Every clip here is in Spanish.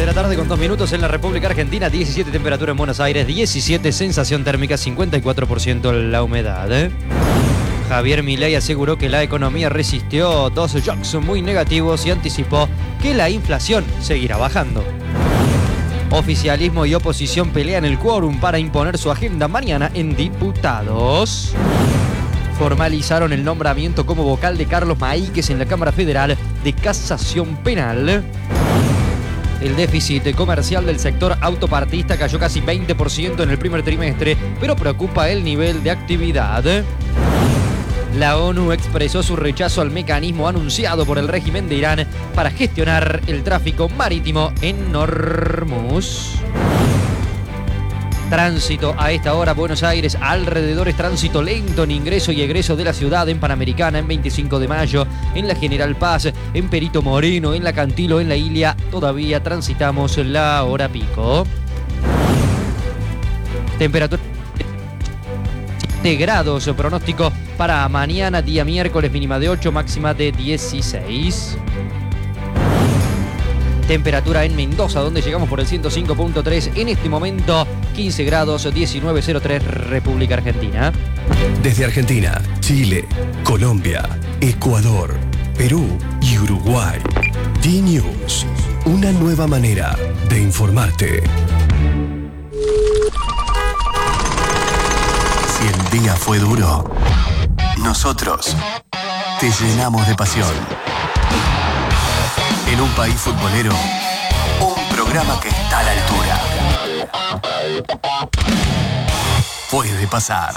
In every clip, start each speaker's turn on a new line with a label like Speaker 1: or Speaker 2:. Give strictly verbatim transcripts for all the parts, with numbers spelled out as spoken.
Speaker 1: de la tarde con dos minutos en la República Argentina, diecisiete temperatura en Buenos Aires, diecisiete sensación térmica, cincuenta y cuatro por ciento la humedad. ¿eh? Javier Milei aseguró que la economía resistió dos shocks muy negativos y anticipó que la inflación seguirá bajando. Oficialismo y oposición pelean el quórum para imponer su agenda mañana en diputados. Formalizaron el nombramiento como vocal de Carlos Maíquez en la Cámara Federal de Casación Penal. El déficit comercial del sector autopartista cayó casi veinte por ciento en el primer trimestre, pero preocupa el nivel de actividad. La ONU expresó su rechazo al mecanismo anunciado por el régimen de Irán para gestionar el tráfico marítimo en Hormuz. Tránsito a esta hora, Buenos Aires, alrededores tránsito lento en ingreso y egreso de la ciudad, en Panamericana, en veinticinco de mayo, en la General Paz, en Perito Moreno, en la Cantilo, en la Ilia. Todavía transitamos la hora pico. Temperatura siete grados, pronóstico para mañana, día miércoles, mínima de ocho, máxima de dieciséis. Temperatura en Mendoza, donde llegamos por el ciento cinco punto tres. En este momento, quince grados, diecinueve cero tres, República Argentina.
Speaker 2: Desde Argentina, Chile, Colombia, Ecuador, Perú y Uruguay. D-News, una nueva manera de informarte. Si el día fue duro, nosotros te llenamos de pasión. En un país futbolero, un programa que está a la altura. Puede pasar.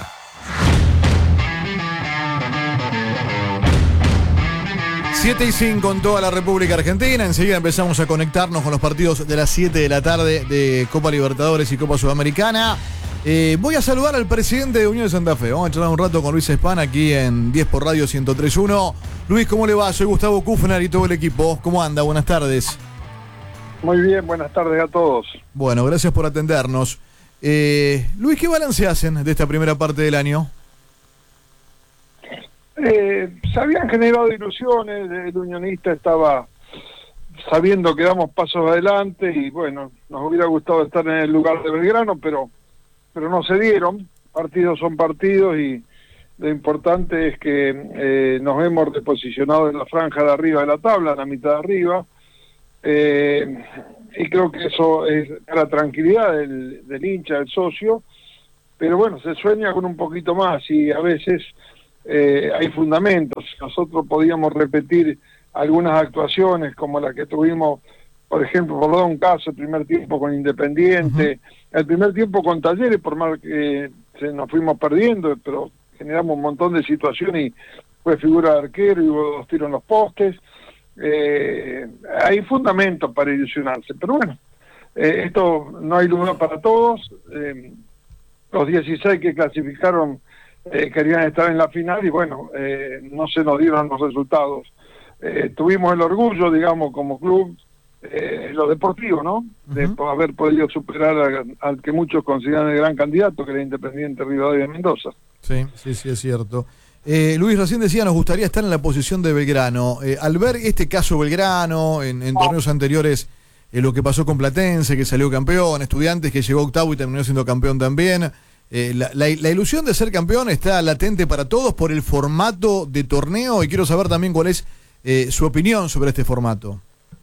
Speaker 3: siete y cinco en toda la República Argentina. Enseguida empezamos a conectarnos con los partidos de las siete de la tarde de Copa Libertadores y Copa Sudamericana. Eh, voy a saludar al presidente de Unión de Santa Fe. Vamos a charlar un rato con Luis Espán aquí en diez por Radio ciento tres punto uno. Luis, ¿cómo le va? Soy Gustavo Kufner y todo el equipo. ¿Cómo anda? Buenas tardes.
Speaker 4: Muy bien, buenas tardes a todos.
Speaker 3: Bueno, gracias por atendernos. Eh, Luis, ¿qué balance hacen de esta primera parte del año?
Speaker 4: Eh, se habían generado ilusiones, el unionista estaba sabiendo que damos pasos adelante y bueno, nos hubiera gustado estar en el lugar de Belgrano, pero pero no se dieron. Partidos son partidos y lo importante es que eh, nos hemos reposicionado en la franja de arriba de la tabla, en la mitad de arriba, eh, y creo que eso es la tranquilidad del, del hincha, del socio, pero bueno, se sueña con un poquito más y a veces eh, hay fundamentos. Nosotros podíamos repetir algunas actuaciones como la que tuvimos, por ejemplo, por dar un caso, el primer tiempo con Independiente, uh-huh. el primer tiempo con Talleres, por más que se nos fuimos perdiendo, pero generamos un montón de situaciones y fue figura de arquero y hubo dos tiros en los postes. Eh, hay fundamentos para ilusionarse, pero bueno, eh, esto no hay lugar para todos. Eh, los dieciséis que clasificaron eh, querían estar en la final y bueno, eh, no se nos dieron los resultados. Eh, tuvimos el orgullo, digamos, como club, Eh, lo deportivo, ¿no? De uh-huh. haber podido superar a, al que muchos consideran el gran candidato, que era Independiente Rivadavia de Mendoza.
Speaker 3: Sí, sí, sí, es cierto. Eh, Luis, recién decía, nos gustaría estar en la posición de Belgrano. Eh, al ver este caso Belgrano, en, en torneos anteriores, eh, lo que pasó con Platense, que salió campeón, Estudiantes, que llegó octavo y terminó siendo campeón también, eh, la, la, la ilusión de ser campeón está latente para todos por el formato de torneo, y quiero saber también cuál es eh, su opinión sobre este formato.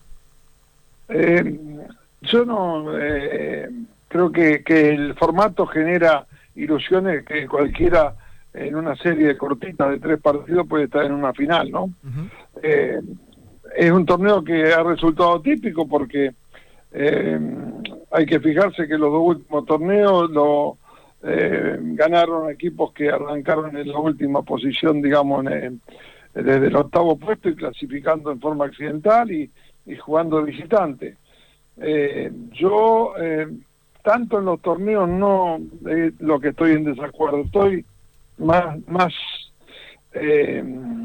Speaker 4: Eh, yo no eh, creo que, que el formato genera ilusiones que cualquiera en una serie de cortitas de tres partidos puede estar en una final, ¿no? Uh-huh. Eh, es un torneo que ha resultado típico porque eh, hay que fijarse que los dos últimos torneos lo eh, ganaron equipos que arrancaron en la última posición, digamos, en, desde el octavo puesto y clasificando en forma accidental y y jugando de visitante. Eh, yo, eh, tanto en los torneos, no eh, lo que estoy en desacuerdo, estoy más, más eh,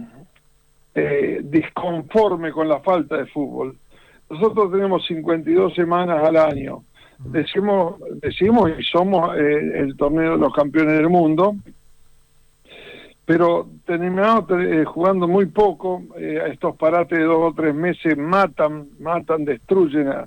Speaker 4: eh, disconforme con la falta de fútbol. Nosotros tenemos cincuenta y dos semanas al año. Decimos, decimos y somos eh, el torneo de los campeones del mundo, pero terminamos eh, jugando muy poco. Eh, estos parates de dos o tres meses matan, matan, destruyen a,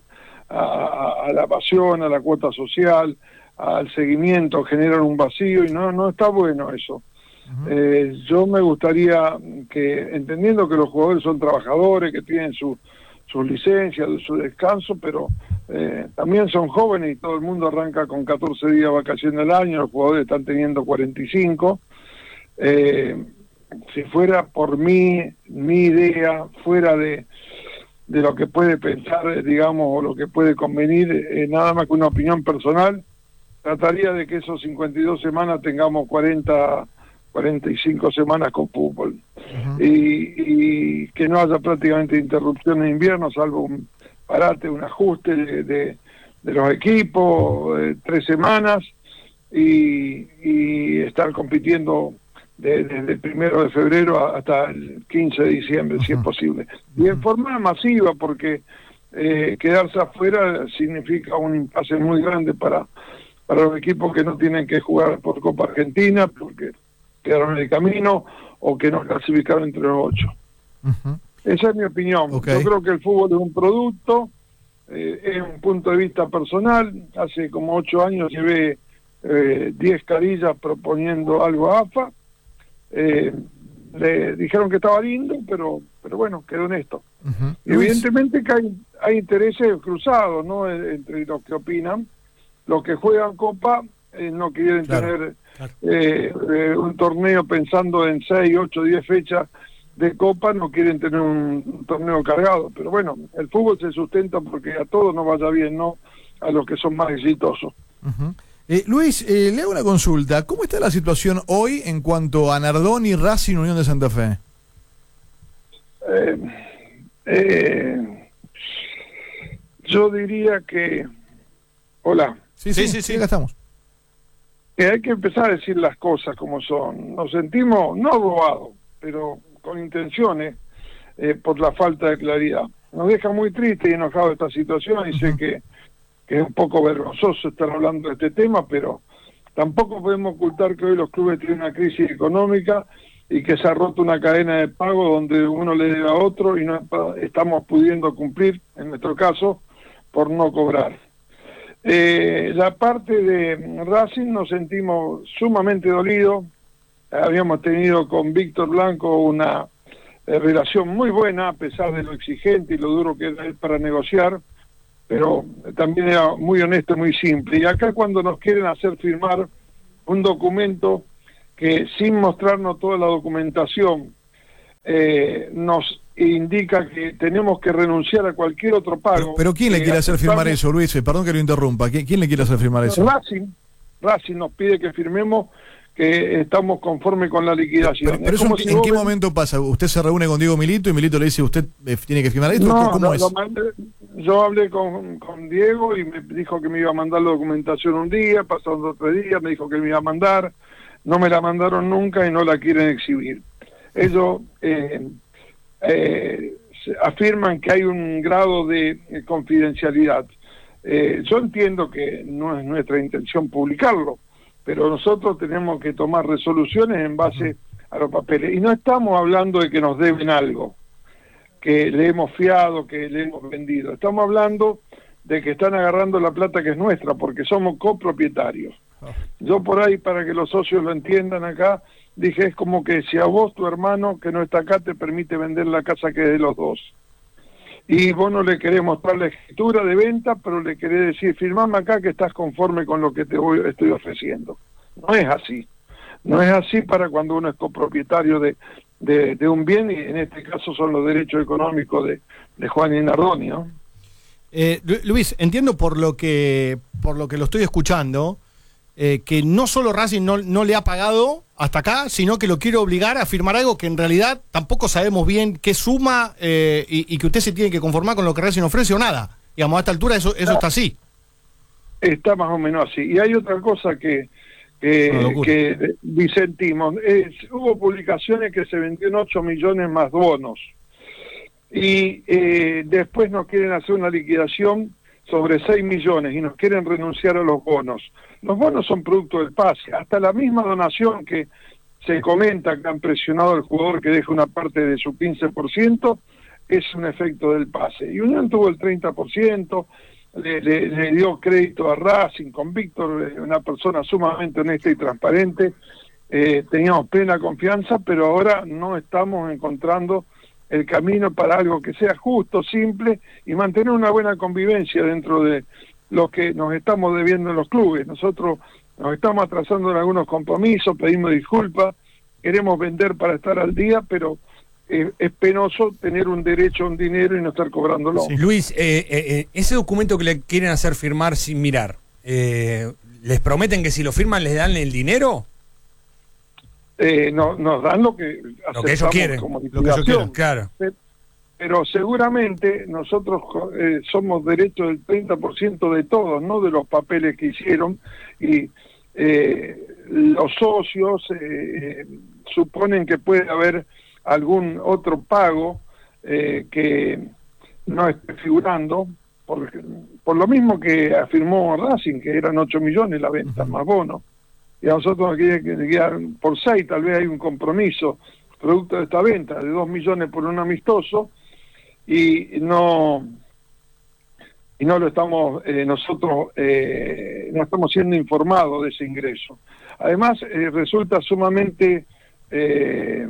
Speaker 4: a, a la pasión, a la cuota social, al seguimiento, generan un vacío y no, no está bueno eso. Uh-huh. Eh, yo me gustaría que, entendiendo que los jugadores son trabajadores, que tienen su, sus licencias, su descanso, pero eh, también son jóvenes y todo el mundo arranca con catorce días de vacaciones al año, los jugadores están teniendo cuarenta y cinco. Eh, si fuera por mí, mi idea, fuera de, de lo que puede pensar, digamos, o lo que puede convenir, eh, nada más que una opinión personal, trataría de que esos cincuenta y dos semanas tengamos cuarenta, cuarenta y cinco semanas con fútbol. Uh-huh. y, y que no haya prácticamente interrupción en invierno, salvo un parate, un ajuste de, de, de los equipos, eh, tres semanas, y, y estar compitiendo desde de, de el primero de febrero hasta el quince de diciembre, uh-huh. si es posible. Y en forma masiva, porque eh, quedarse afuera significa un impasse muy grande para, para los equipos que no tienen que jugar por Copa Argentina, porque quedaron en el camino, o que no clasificaron entre los ocho. Uh-huh. Esa es mi opinión. Okay. Yo creo que el fútbol es un producto, eh, es un punto de vista personal. Hace como ocho años llevé eh, diez carillas proponiendo algo a A F A. Eh, le dijeron que estaba lindo, pero pero bueno, quedó en esto. Uh-huh. Evidentemente que hay, hay intereses cruzados, ¿no? Entre los que opinan. Los que juegan Copa eh, no quieren claro. tener Claro. Eh, eh, un torneo pensando en seis, ocho, diez fechas de Copa, no quieren tener un, un torneo cargado, pero bueno, el fútbol se sustenta porque a todos nos vaya bien, no a los que son más exitosos.
Speaker 3: Uh-huh. eh, Luis, eh, le hago una consulta. ¿Cómo está la situación hoy en cuanto a Nardoni y Racing Unión de Santa Fe?
Speaker 4: Eh, eh, yo diría que... Hola.
Speaker 3: Sí, sí, sí, sí, sí, acá estamos.
Speaker 4: Que hay que empezar a decir las cosas como son. Nos sentimos, no robados, pero con intenciones, eh, por la falta de claridad. Nos deja muy triste y enojado esta situación, y uh-huh. sé que, que es un poco vergonzoso estar hablando de este tema, pero tampoco podemos ocultar que hoy los clubes tienen una crisis económica y que se ha roto una cadena de pago donde uno le debe a otro y no estamos pudiendo cumplir, en nuestro caso, por no cobrar. Eh, la parte de Racing nos sentimos sumamente dolidos. Habíamos tenido con Víctor Blanco una eh, relación muy buena, a pesar de lo exigente y lo duro que era él para negociar, pero también era muy honesto, muy simple. Y acá cuando nos quieren hacer firmar un documento que sin mostrarnos toda la documentación eh, nos indica que tenemos que renunciar a cualquier otro pago.
Speaker 3: Pero, pero ¿quién le quiere hacer firmar eso, Luis? Perdón que lo interrumpa. ¿Quién, quién le quiere hacer firmar eso?
Speaker 4: Racing. Racing nos pide que firmemos que estamos conformes con la liquidación.
Speaker 3: Pero, pero eso, si ¿en qué ven... momento pasa? ¿Usted se reúne con Diego Milito y Milito le dice usted eh, tiene que firmar esto?
Speaker 4: No,
Speaker 3: ¿Cómo
Speaker 4: no,
Speaker 3: es?
Speaker 4: Lo mandé, yo hablé con, con Diego y me dijo que me iba a mandar la documentación un día, pasaron dos o tres días, me dijo que me iba a mandar, no me la mandaron nunca y no la quieren exhibir. Ellos eh, eh, afirman que hay un grado de eh, confidencialidad. Eh, yo entiendo que no es nuestra intención publicarlo, pero nosotros tenemos que tomar resoluciones en base a los papeles. Y no estamos hablando de que nos deben algo, que le hemos fiado, que le hemos vendido. Estamos hablando de que están agarrando la plata que es nuestra, porque somos copropietarios. Yo por ahí, para que los socios lo entiendan acá, dije, es como que si a vos, tu hermano, que no está acá, te permite vender la casa que es de los dos. Y vos no le querés mostrar la escritura de venta, pero le querés decir, firmame acá que estás conforme con lo que te voy, estoy ofreciendo. No es así. No es así para cuando uno es copropietario de, de, de un bien, y en este caso son los derechos económicos de, de Juan y Nardoni, ¿no?
Speaker 5: Eh, Luis, entiendo por lo que por lo que lo estoy escuchando, eh, que no solo Racing no, no le ha pagado hasta acá, sino que lo quiere obligar a firmar algo que en realidad tampoco sabemos bien qué suma, eh, y, y que usted se tiene que conformar con lo que Racing ofrece o nada. Digamos, a esta altura eso, eso no, está así.
Speaker 4: Está más o menos así. Y hay otra cosa que, que, que disentimos. Es, hubo publicaciones que se vendieron ocho millones más bonos. Y eh, después nos quieren hacer una liquidación sobre seis millones y nos quieren renunciar a los bonos. Los bonos son producto del pase. Hasta la misma donación que se comenta que han presionado al jugador que deje una parte de su quince por ciento es un efecto del pase. Y Unión tuvo el treinta por ciento, le, le, le dio crédito a Racing con Víctor, una persona sumamente honesta y transparente. Eh, teníamos plena confianza, pero ahora no estamos encontrando el camino para algo que sea justo, simple y mantener una buena convivencia dentro de lo que nos estamos debiendo en los clubes. Nosotros nos estamos atrasando en algunos compromisos, pedimos disculpas, queremos vender para estar al día, pero eh, es penoso tener un derecho a un dinero y no estar cobrándolo.
Speaker 6: Sí. Luis, eh, eh, ese documento que le quieren hacer firmar sin mirar, eh, ¿les prometen que si lo firman les dan el dinero?
Speaker 4: Eh, no, nos dan lo que,
Speaker 6: lo que ellos quieren,
Speaker 4: como
Speaker 6: lo que ellos quieren, claro.
Speaker 4: Pero seguramente nosotros eh, somos derechos del treinta por ciento de todos, no de los papeles que hicieron, y eh, los socios eh, suponen que puede haber algún otro pago eh, que no esté figurando, por, por lo mismo que afirmó Racing, que eran ocho millones la venta, uh-huh. más bono, y a nosotros nos quieren que quedar por seis, tal vez hay un compromiso producto de esta venta de dos millones por un amistoso, y no y no lo estamos eh, nosotros eh, no estamos siendo informados de ese ingreso. Además eh, resulta sumamente eh,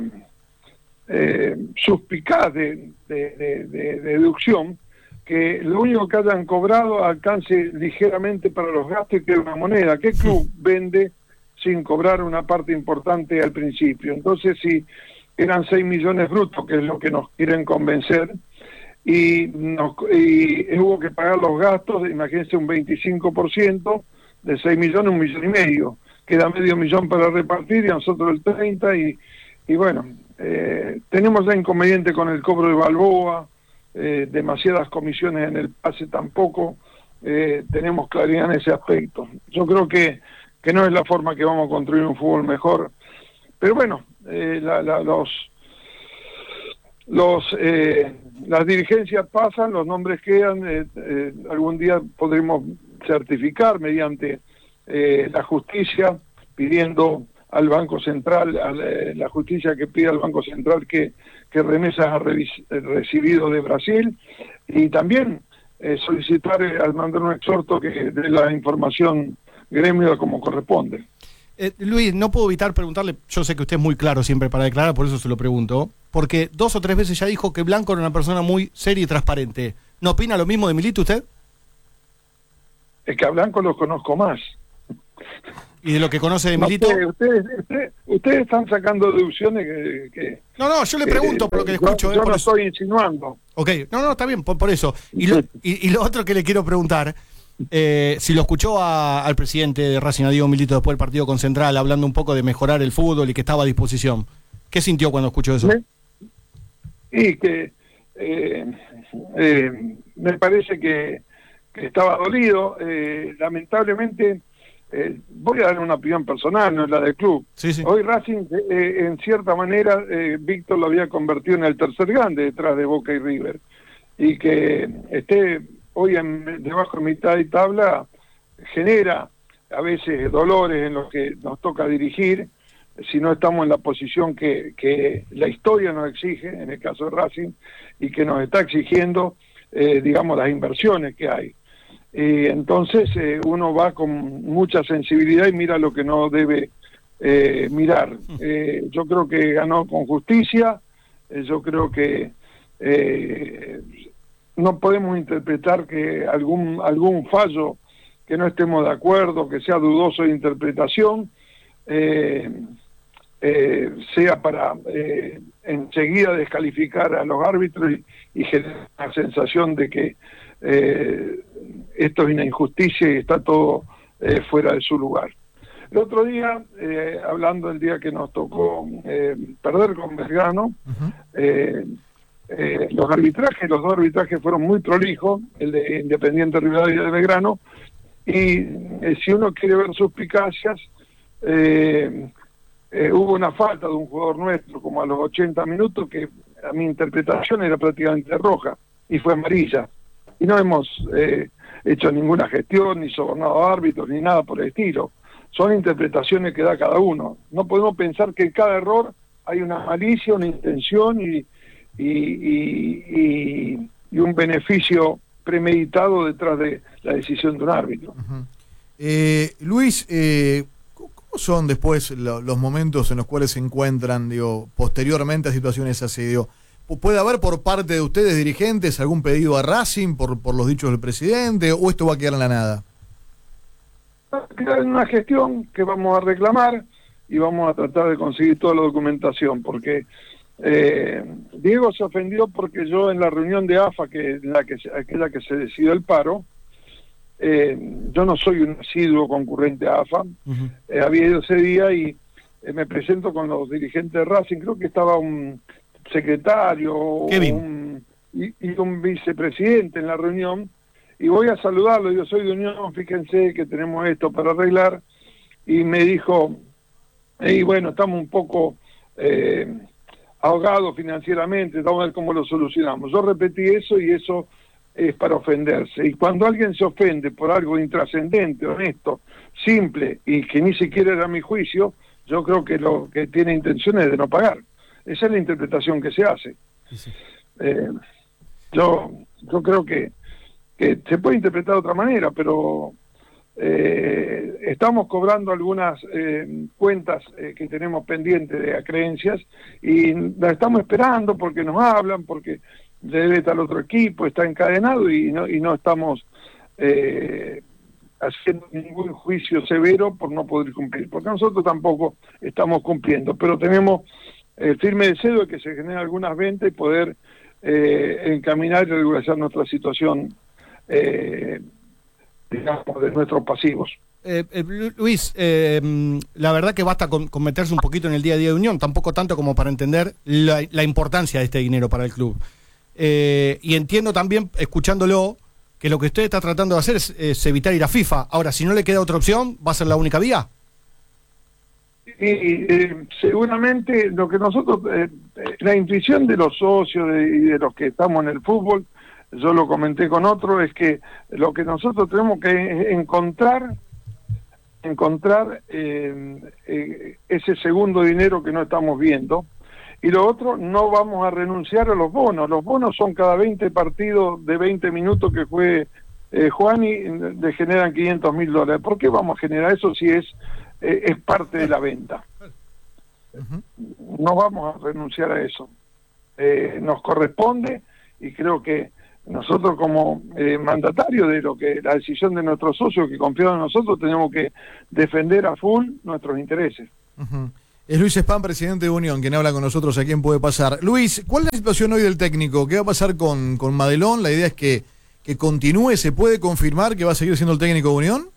Speaker 4: eh, suspicaz de, de, de, de, de deducción que lo único que hayan cobrado alcance ligeramente para los gastos y que una moneda. ¿Qué club vende sin cobrar una parte importante al principio? Entonces, si eran seis millones brutos, que es lo que nos quieren convencer, y, nos, y hubo que pagar los gastos, imagínense un veinticinco por ciento de seis millones, un millón y medio, queda medio millón para repartir y a nosotros el treinta, y, y bueno, eh, tenemos ya inconveniente con el cobro de Balboa, eh, demasiadas comisiones en el pase tampoco, eh, tenemos claridad en ese aspecto. Yo creo que, que no es la forma que vamos a construir un fútbol mejor, pero bueno, eh, la, la, los... los eh, las dirigencias pasan, los nombres quedan, eh, eh, algún día podremos certificar mediante eh, la justicia, pidiendo al Banco Central, a la, la justicia que pida al Banco Central que, que remesas ha recibido de Brasil, y también eh, solicitar eh, al mandar un exhorto que dé la información gremio como corresponde.
Speaker 5: Eh, Luis, no puedo evitar preguntarle, yo sé que usted es muy claro siempre para declarar, por eso se lo pregunto, porque dos o tres veces ya dijo que Blanco era una persona muy seria y transparente. ¿No opina lo mismo de Milito usted?
Speaker 4: Es que a Blanco lo conozco más.
Speaker 5: ¿Y de lo que conoce de
Speaker 4: no,
Speaker 5: Milito?
Speaker 4: Ustedes, ustedes, ustedes, ustedes están sacando deducciones que... que
Speaker 5: no, no, yo le pregunto eh, por lo que le escucho.
Speaker 4: Yo, yo
Speaker 5: eh,
Speaker 4: no
Speaker 5: eso.
Speaker 4: estoy insinuando.
Speaker 5: Ok, no, no, está bien, por, por eso. Y lo, y, y lo otro que le quiero preguntar... Eh, si lo escuchó a, al presidente de Racing, a Diego Milito, después del partido con Central, hablando un poco de mejorar el fútbol y que estaba a disposición. ¿Qué sintió cuando escuchó eso?
Speaker 4: Y que eh, eh, me parece que, que estaba dolido. Eh, lamentablemente, eh, voy a dar una opinión personal, no es la del club. Sí, sí. Hoy Racing, eh, en cierta manera, eh, Víctor lo había convertido en el tercer grande detrás de Boca y River. Y que esté hoy en, debajo de mitad de tabla genera a veces dolores en los que nos toca dirigir, si no estamos en la posición que, que la historia nos exige, en el caso de Racing, y que nos está exigiendo, eh, digamos, las inversiones que hay. Y entonces eh, uno va con mucha sensibilidad y mira lo que no debe eh, mirar. Eh, yo creo que ganó con justicia, eh, yo creo que... Eh, no podemos interpretar que algún algún fallo que no estemos de acuerdo, que sea dudoso de interpretación, eh, eh, sea para eh, enseguida descalificar a los árbitros y, y generar la sensación de que eh, esto es una injusticia y está todo eh, fuera de su lugar. El otro día, eh, hablando del día que nos tocó eh, perder con Belgrano, uh-huh. eh, Eh, los arbitrajes, los dos arbitrajes fueron muy prolijos, el de Independiente Rivadavia de Belgrano, y eh, si uno quiere ver suspicacias, eh, eh, hubo una falta de un jugador nuestro como a los ochenta minutos que a mi interpretación era prácticamente roja y fue amarilla, y no hemos eh, hecho ninguna gestión, ni sobornado árbitros, ni nada por el estilo. Son interpretaciones que da cada uno. No podemos pensar que en cada error hay una malicia, una intención y Y, y, y, y un beneficio premeditado detrás de la decisión de un árbitro.
Speaker 3: Uh-huh. eh, Luis, eh, ¿cómo son después lo, los momentos en los cuales se encuentran, digo, posteriormente a situaciones así? Digo, ¿puede haber por parte de ustedes, dirigentes, algún pedido a Racing por, por los dichos del presidente, o esto va a quedar en la nada?
Speaker 4: Va a quedar en una gestión que vamos a reclamar y vamos a tratar de conseguir toda la documentación, porque eh, Diego se ofendió porque yo en la reunión de A F A, que la que aquella que se decidió el paro, eh, yo no soy un asiduo concurrente a A F A, uh-huh. eh, había ido ese día y eh, me presento con los dirigentes de Racing, creo que estaba un secretario un, y, y un vicepresidente en la reunión, y voy a saludarlo, yo soy de Unión, fíjense que tenemos esto para arreglar, y me dijo, y bueno, estamos un poco eh, ahogados financieramente, vamos a ver cómo lo solucionamos. Yo repetí eso y eso es para ofenderse. Y cuando alguien se ofende por algo intrascendente, honesto, simple, y que ni siquiera era mi juicio, yo creo que lo que tiene intenciones de no pagar. Esa es la interpretación que se hace. Sí. Eh, yo, yo creo que, que se puede interpretar de otra manera, pero... Eh, estamos cobrando algunas eh, cuentas eh, que tenemos pendientes de acreencias y las estamos esperando porque nos hablan, porque debe estar otro equipo, está encadenado y no, y no estamos eh, haciendo ningún juicio severo por no poder cumplir, porque nosotros tampoco estamos cumpliendo, pero tenemos el firme deseo de que se generen algunas ventas y poder eh, encaminar y regularizar nuestra situación eh, digamos, de nuestros pasivos.
Speaker 5: Eh, eh, Luis, eh, la verdad que basta con, con meterse un poquito en el día a día de Unión, tampoco tanto como para entender la, la importancia de este dinero para el club. Eh, y entiendo también, escuchándolo, que lo que usted está tratando de hacer es, es evitar ir a FIFA. Ahora, si no le queda otra opción, ¿va a ser la única vía?
Speaker 4: Y, eh, seguramente lo que nosotros, eh, la intuición de los socios de, y de los que estamos en el fútbol, yo lo comenté con otro, es que lo que nosotros tenemos que encontrar, encontrar eh, eh, ese segundo dinero que no estamos viendo, y lo otro, no vamos a renunciar a los bonos. Los bonos son cada veinte partidos de veinte minutos que juegue eh, Juani, le generan quinientos mil dólares. ¿Por qué vamos a generar eso si es, eh, es parte de la venta? No vamos a renunciar a eso. Eh, nos corresponde, y creo que nosotros como eh, mandatarios de lo que la decisión de nuestros socios que confiaron en nosotros, tenemos que defender a full nuestros intereses.
Speaker 3: Uh-huh. Es Luis Spam, presidente de Unión, quien habla con nosotros. ¿A quién puede pasar? Luis, ¿cuál es la situación hoy del técnico? ¿Qué va a pasar con, con Madelón? La idea es que, que continúe. ¿Se puede confirmar que va a seguir siendo el técnico de Unión?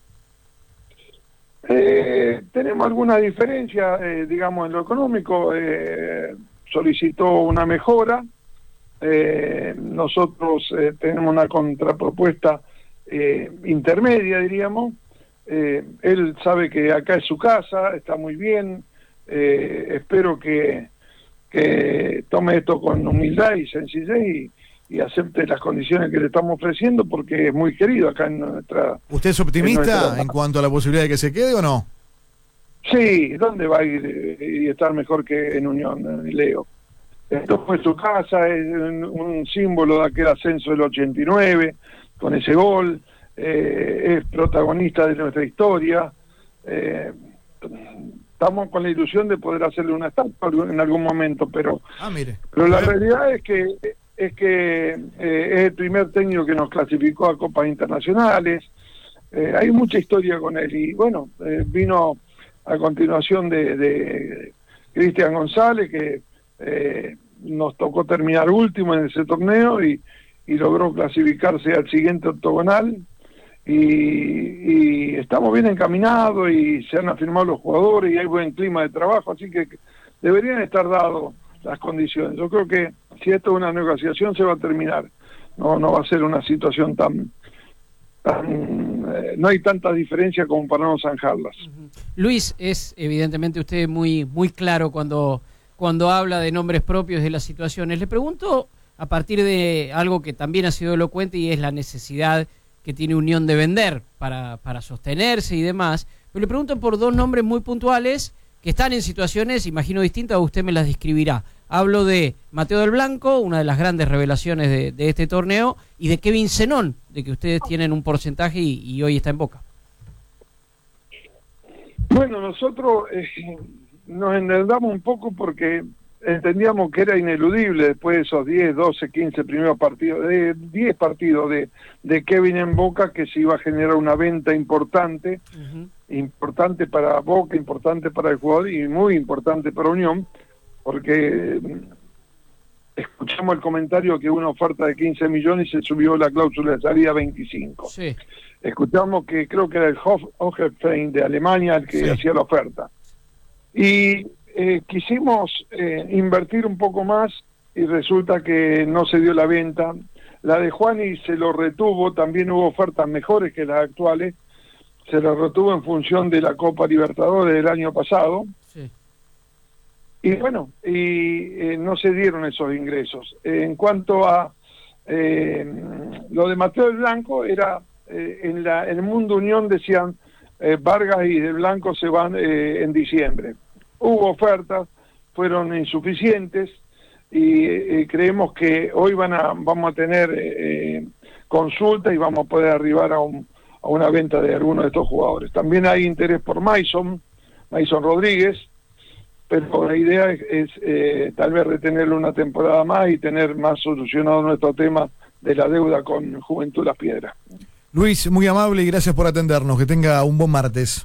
Speaker 4: Eh, tenemos alguna diferencia, eh, digamos, en lo económico. Eh, solicitó una mejora. Eh, nosotros eh, tenemos una contrapropuesta eh, intermedia, diríamos. Eh, él sabe que acá es su casa, está muy bien. Eh, espero que, que tome esto con humildad y sencillez y, y acepte las condiciones que le estamos ofreciendo, porque es muy querido acá en nuestra...
Speaker 3: ¿Usted es optimista en,
Speaker 4: nuestra...
Speaker 3: en cuanto a la posibilidad de que se quede o no?
Speaker 4: Sí, ¿dónde va a ir y estar mejor que en Unión, Leo? Esto fue su casa, es un, un símbolo de aquel ascenso del ochenta y nueve, con ese gol, eh, es protagonista de nuestra historia. Eh, estamos con la ilusión de poder hacerle una estatua en algún momento, pero,
Speaker 3: ah, mire.
Speaker 4: pero la realidad es que es que eh, es el primer técnico que nos clasificó a copas internacionales. Eh, hay mucha historia con él y bueno, eh, vino a continuación de, de Cristian González, que eh, nos tocó terminar último en ese torneo y, y logró clasificarse al siguiente octogonal. Y, y estamos bien encaminados y se han afirmado los jugadores y hay buen clima de trabajo, así que deberían estar dadas las condiciones. Yo creo que si esto es una negociación se va a terminar, no no va a ser una situación tan, tan eh, no hay tanta diferencia como para no zanjarlas.
Speaker 7: Uh-huh. Luis, es evidentemente usted muy muy claro cuando cuando habla de nombres propios de las situaciones. Le pregunto a partir de algo que también ha sido elocuente y es la necesidad que tiene Unión de vender para, para sostenerse y demás, pero le pregunto por dos nombres muy puntuales que están en situaciones, imagino, distintas, usted me las describirá. Hablo de Mateo del Blanco, una de las grandes revelaciones de, de este torneo, y de Kevin Zenón, de que ustedes tienen un porcentaje y, y hoy está en Boca.
Speaker 4: Bueno, nosotros eh, nos endeudamos un poco porque entendíamos que era ineludible después de esos diez, doce, quince primeros partidos, de diez partidos de, de Kevin en Boca, que se iba a generar una venta importante, uh-huh. importante para Boca, importante para el jugador y muy importante para Unión, porque escuchamos el comentario que una oferta de quince millones y se subió la cláusula de salida a veinticinco.
Speaker 7: Sí.
Speaker 4: Escuchamos que creo que era el Hof, Hoffenheim de Alemania el que sí. hacía la oferta. Y eh, quisimos eh, invertir un poco más y resulta que no se dio la venta. La de Juani se lo retuvo, también hubo ofertas mejores que las actuales, se lo retuvo en función de la Copa Libertadores del año pasado.
Speaker 7: Sí.
Speaker 4: Y bueno, y eh, no se dieron esos ingresos. Eh, en cuanto a eh, lo de Mateo del Blanco, era eh, en, la, en el Mundo Unión decían eh, Vargas y del Blanco se van eh, en diciembre. Hubo ofertas, fueron insuficientes y eh, creemos que hoy van a vamos a tener eh, consulta y vamos a poder arribar a, un, a una venta de algunos de estos jugadores. También hay interés por Mason, Mason Rodríguez, pero la idea es, es eh, tal vez retenerlo una temporada más y tener más solucionado nuestro tema de la deuda con Juventud Las Piedras.
Speaker 3: Luis, muy amable y gracias por atendernos. Que tenga un buen martes.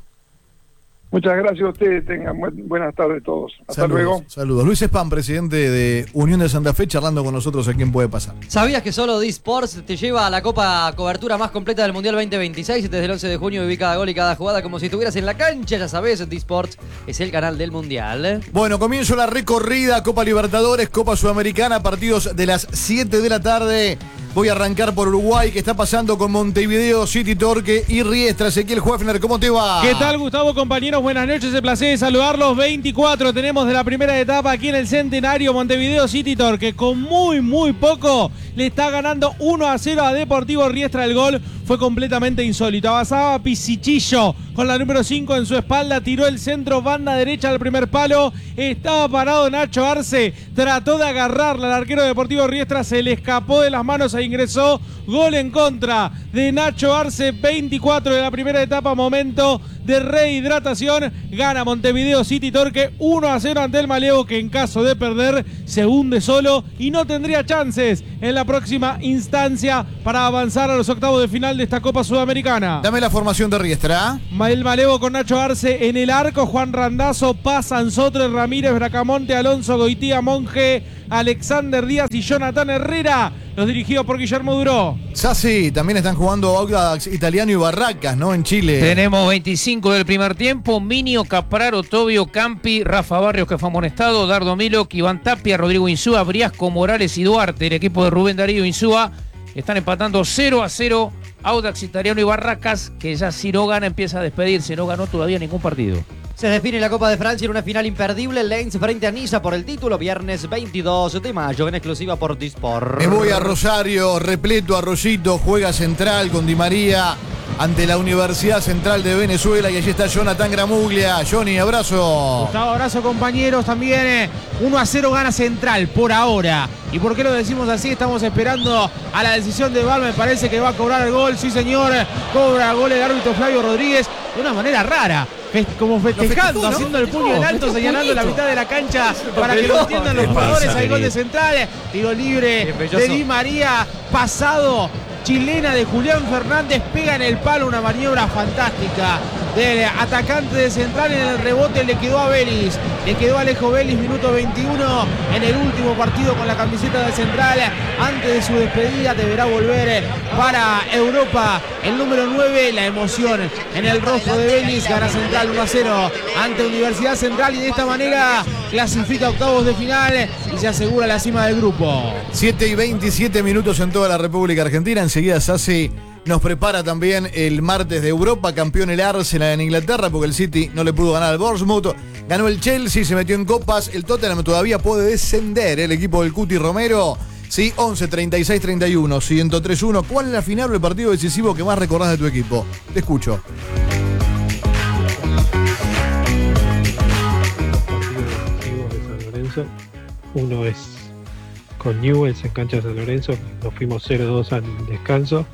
Speaker 4: Muchas gracias a ustedes, tengan buen, buenas tardes todos. Hasta
Speaker 3: saludos,
Speaker 4: luego.
Speaker 3: Saludos. Luis Spam, presidente de Unión de Santa Fe, charlando con nosotros a quién puede pasar.
Speaker 1: ¿Sabías que solo D-Sports te lleva a la copa cobertura más completa del Mundial veinte veintiséis? Desde el once de junio viví cada gol y cada jugada como si estuvieras en la cancha. Ya sabes, D-Sports es el canal del Mundial.
Speaker 3: Bueno, comienzo la recorrida, Copa Libertadores, Copa Sudamericana, partidos de las siete de la tarde. Voy a arrancar por Uruguay, que está pasando con Montevideo, City Torque y Riestra. Ezequiel Huefner, ¿cómo te va?
Speaker 8: ¿Qué tal, Gustavo, compañeros? Buenas noches, el placer de saludarlos. veinticuatro tenemos de la primera etapa aquí en el Centenario. Montevideo City Torque, con muy, muy poco, le está ganando uno a cero a Deportivo Riestra. El gol fue completamente insólito. Avanzaba Pisichillo con la número cinco en su espalda, tiró el centro, banda derecha al primer palo. Estaba parado Nacho Arce, trató de agarrarla al arquero Deportivo Riestra, se le escapó de las manos e ingresó. Gol en contra de Nacho Arce, veinticuatro de la primera etapa, momento de rehidratación. Gana Montevideo City Torque uno a cero ante el Malevo, que en caso de perder se hunde solo y no tendría chances en la próxima instancia para avanzar a los octavos de final de esta Copa Sudamericana.
Speaker 3: Dame la formación de Riestra.
Speaker 8: El Malevo con Nacho Arce en el arco, Juan Randazzo, Paz, Anzotre, Ramírez, Bracamonte, Alonso, Goitía, Monge, Alexander Díaz y Jonathan Herrera, los dirigidos por Guillermo Duró.
Speaker 3: Sassi, también están jugando Audax Italiano y Barracas, ¿no? En Chile.
Speaker 9: Tenemos veinticinco del primer tiempo: Minio, Capraro, Tobio, Campi, Rafa Barrios, que fue amonestado, Dardo Milo, Iván Tapia, Rodrigo Insúa, Briasco, Morales y Duarte. El equipo de Rubén Darío Insúa están empatando cero a cero. Audax Italiano y Barracas, que ya si no gana empieza a despedirse, no ganó todavía ningún partido.
Speaker 1: Se define la Copa de Francia en una final imperdible. Lens frente a Niza por el título, viernes veintidós de mayo, en exclusiva por D-Sport.
Speaker 3: Me voy a Rosario, repleto, Arroyito, juega Central con Di María ante la Universidad Central de Venezuela, y allí está Jonathan Gramuglia. Johnny, abrazo.
Speaker 10: Gustavo, abrazo, compañeros. También eh, uno a cero gana Central por ahora. ¿Y por qué lo decimos así? Estamos esperando a la decisión de Val. Me parece que va a cobrar el gol. Sí, señor. Cobra gol el árbitro Flavio Rodríguez de una manera rara. Como festejando, festejó, ¿no? Haciendo el puño en alto, señalando la mitad de la cancha para que lo entiendan los jugadores. Hay gol de Central. Tiro libre de Di María. Pasado chilena de Julián Fernández, pega en el palo, una maniobra fantástica del atacante de Central. En el rebote le quedó a Vélez, le quedó a Alejo Vélez, minuto veintiuno en el último partido con la camiseta de Central. Antes de su despedida deberá volver para Europa el número nueve. La emoción en el rostro de Vélez. Gana Central uno a cero ante Universidad Central y de esta manera clasifica a octavos de final y se asegura la cima del grupo.
Speaker 3: siete y veintisiete minutos en toda la República Argentina. Enseguida Sassi nos prepara también el martes de Europa, campeón el Arsenal en Inglaterra, porque el City no le pudo ganar al Bournemouth. Ganó el Chelsea, se metió en copas. El Tottenham todavía puede descender, el equipo del Cuti Romero. Sí, once, treinta y seis, treinta y uno, ciento tres uno. ¿Cuál es la final o el partido decisivo que más recordás de tu equipo? Te escucho.
Speaker 11: Los partidos decisivos de San Lorenzo Uno es con Newell's en cancha de San Lorenzo, nos fuimos cero dos al descanso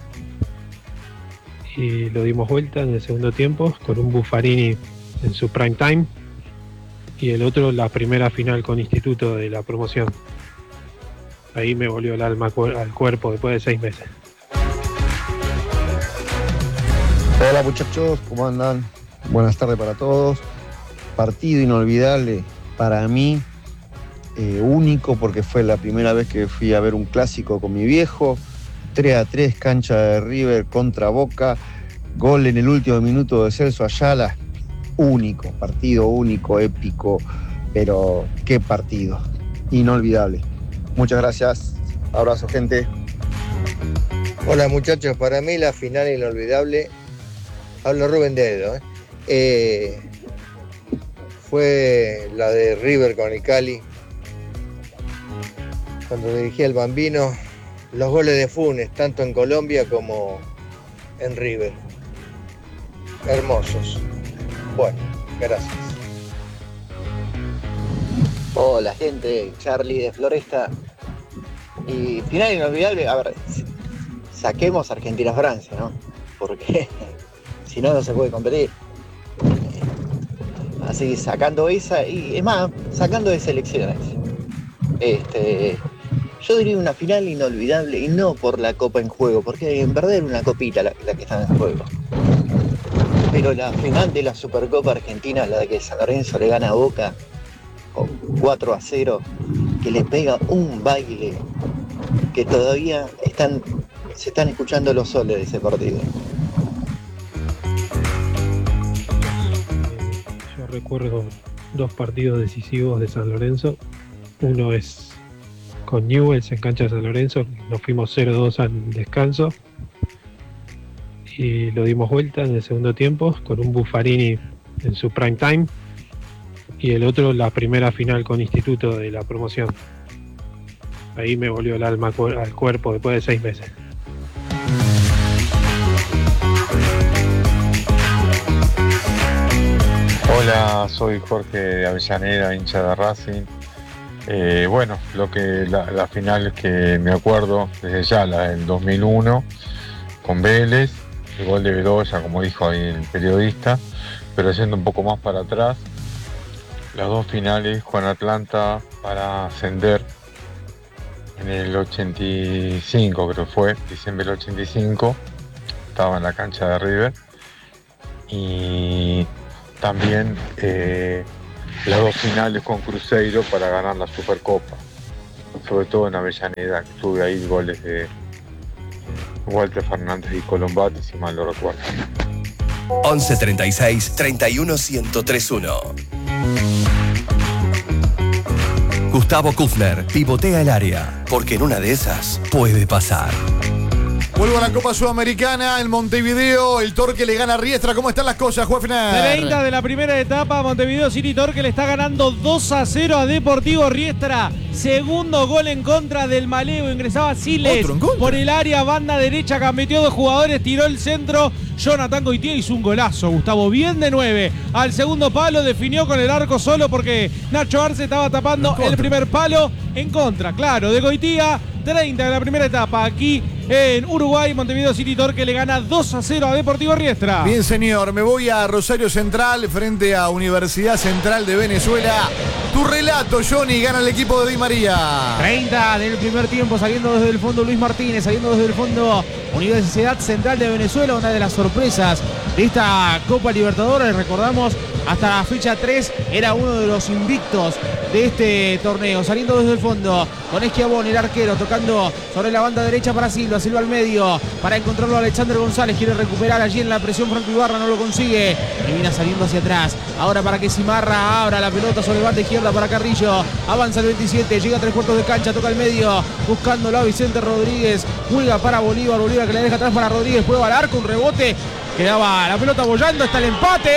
Speaker 11: y lo dimos vuelta en el segundo tiempo con un Buffarini en su prime time, y el otro la primera final con Instituto de la promoción. Ahí me volvió el alma al cuerpo después de seis meses.
Speaker 12: Hola muchachos, ¿cómo andan? Buenas tardes para todos. Partido inolvidable para mí, eh, único porque fue la primera vez que fui a ver un clásico con mi viejo. tres a tres, cancha de River contra Boca, gol en el último minuto de Celso Ayala. Único, partido único, épico, pero qué partido, inolvidable. Muchas gracias, abrazo gente.
Speaker 13: Hola muchachos, para mí la final inolvidable, hablo Rubén Dedo, ¿eh? Eh, fue la de River con el Cali, cuando dirigía el Bambino, los goles de Funes, tanto en Colombia como en River, hermosos. Bueno, gracias.
Speaker 14: Hola gente, Charlie de Floresta. Y final inolvidable, a ver, saquemos Argentina-Francia, ¿no? Porque si no, no se puede competir. Así que sacando esa, y es más, sacando de selecciones. Este, yo diría una final inolvidable, y no por la copa en juego, porque en verdad era una copita la, la que estaba en juego. Pero la final de la Supercopa Argentina, la de que San Lorenzo le gana a Boca con cuatro a cero, que le pega un baile que todavía están, se están escuchando los soles de ese partido.
Speaker 11: Yo recuerdo dos partidos decisivos de San Lorenzo. Uno es con Newell's en cancha de San Lorenzo, nos fuimos cero dos al descanso y lo dimos vuelta en el segundo tiempo con un Buffarini en su prime time, y el otro la primera final con Instituto de la promoción. Ahí me volvió el alma al cuerpo después de seis meses.
Speaker 15: Hola, soy Jorge de Avellaneda, hincha de Racing. Eh, bueno, lo que la, la final que me acuerdo desde ya, la del dos mil uno con Vélez, el gol de Bedoya, como dijo ahí el periodista, pero yendo un poco más para atrás, las dos finales con Atlanta para ascender en el ochenta y cinco, creo que fue, diciembre del ochenta y cinco, estaba en la cancha de River, y también eh, las dos finales con Cruzeiro para ganar la Supercopa, sobre todo en Avellaneda, que tuve ahí goles de Walter Fernández y Colombati, si mal lo recuerdo.
Speaker 2: once treinta y seis, treinta y uno, ciento tres uno. Gustavo Kufner pivotea el área, porque en una de esas puede pasar.
Speaker 3: Vuelvo a la Copa Sudamericana, en Montevideo, el Torque le gana a Riestra. ¿Cómo están las cosas, Juefner?
Speaker 8: treinta de la primera etapa, Montevideo City Torque le está ganando dos a cero a Deportivo Riestra. Segundo gol en contra del Malevo, ingresaba Siles por el área, banda derecha, cambió dos jugadores, tiró el centro. Jonathan Goitier hizo un golazo, Gustavo, bien de nueve. Al segundo palo, definió con el arco solo porque Nacho Arce estaba tapando el primer palo. En contra, claro, de Goitier. treinta de la primera etapa, aquí en Uruguay, Montevideo City Torque le gana dos a cero a Deportivo Riestra.
Speaker 3: Bien, señor, me voy a Rosario Central frente a Universidad Central de Venezuela. Tu relato, Johnny, gana el equipo de Di María.
Speaker 10: treinta del primer tiempo, saliendo desde el fondo Luis Martínez, saliendo desde el fondo Universidad Central de Venezuela, una de las sorpresas de esta Copa Libertadores. Recordamos, hasta la fecha tres era uno de los invictos de este torneo. Saliendo desde el fondo con Esquiabón, el arquero, tocando sobre la banda derecha para Silva, Silva al medio, para encontrarlo a Alexander González, quiere recuperar allí en la presión Franco Ibarra, no lo consigue, termina saliendo hacia atrás, ahora para que Cimarra abra la pelota sobre banda izquierda para Carrillo, avanza el veintisiete, llega a tres cuartos de cancha, toca el medio, buscándolo a Vicente Rodríguez, juega para Bolívar, Bolívar que le deja atrás para Rodríguez, juega al arco, un rebote, quedaba la pelota bollando, está el empate.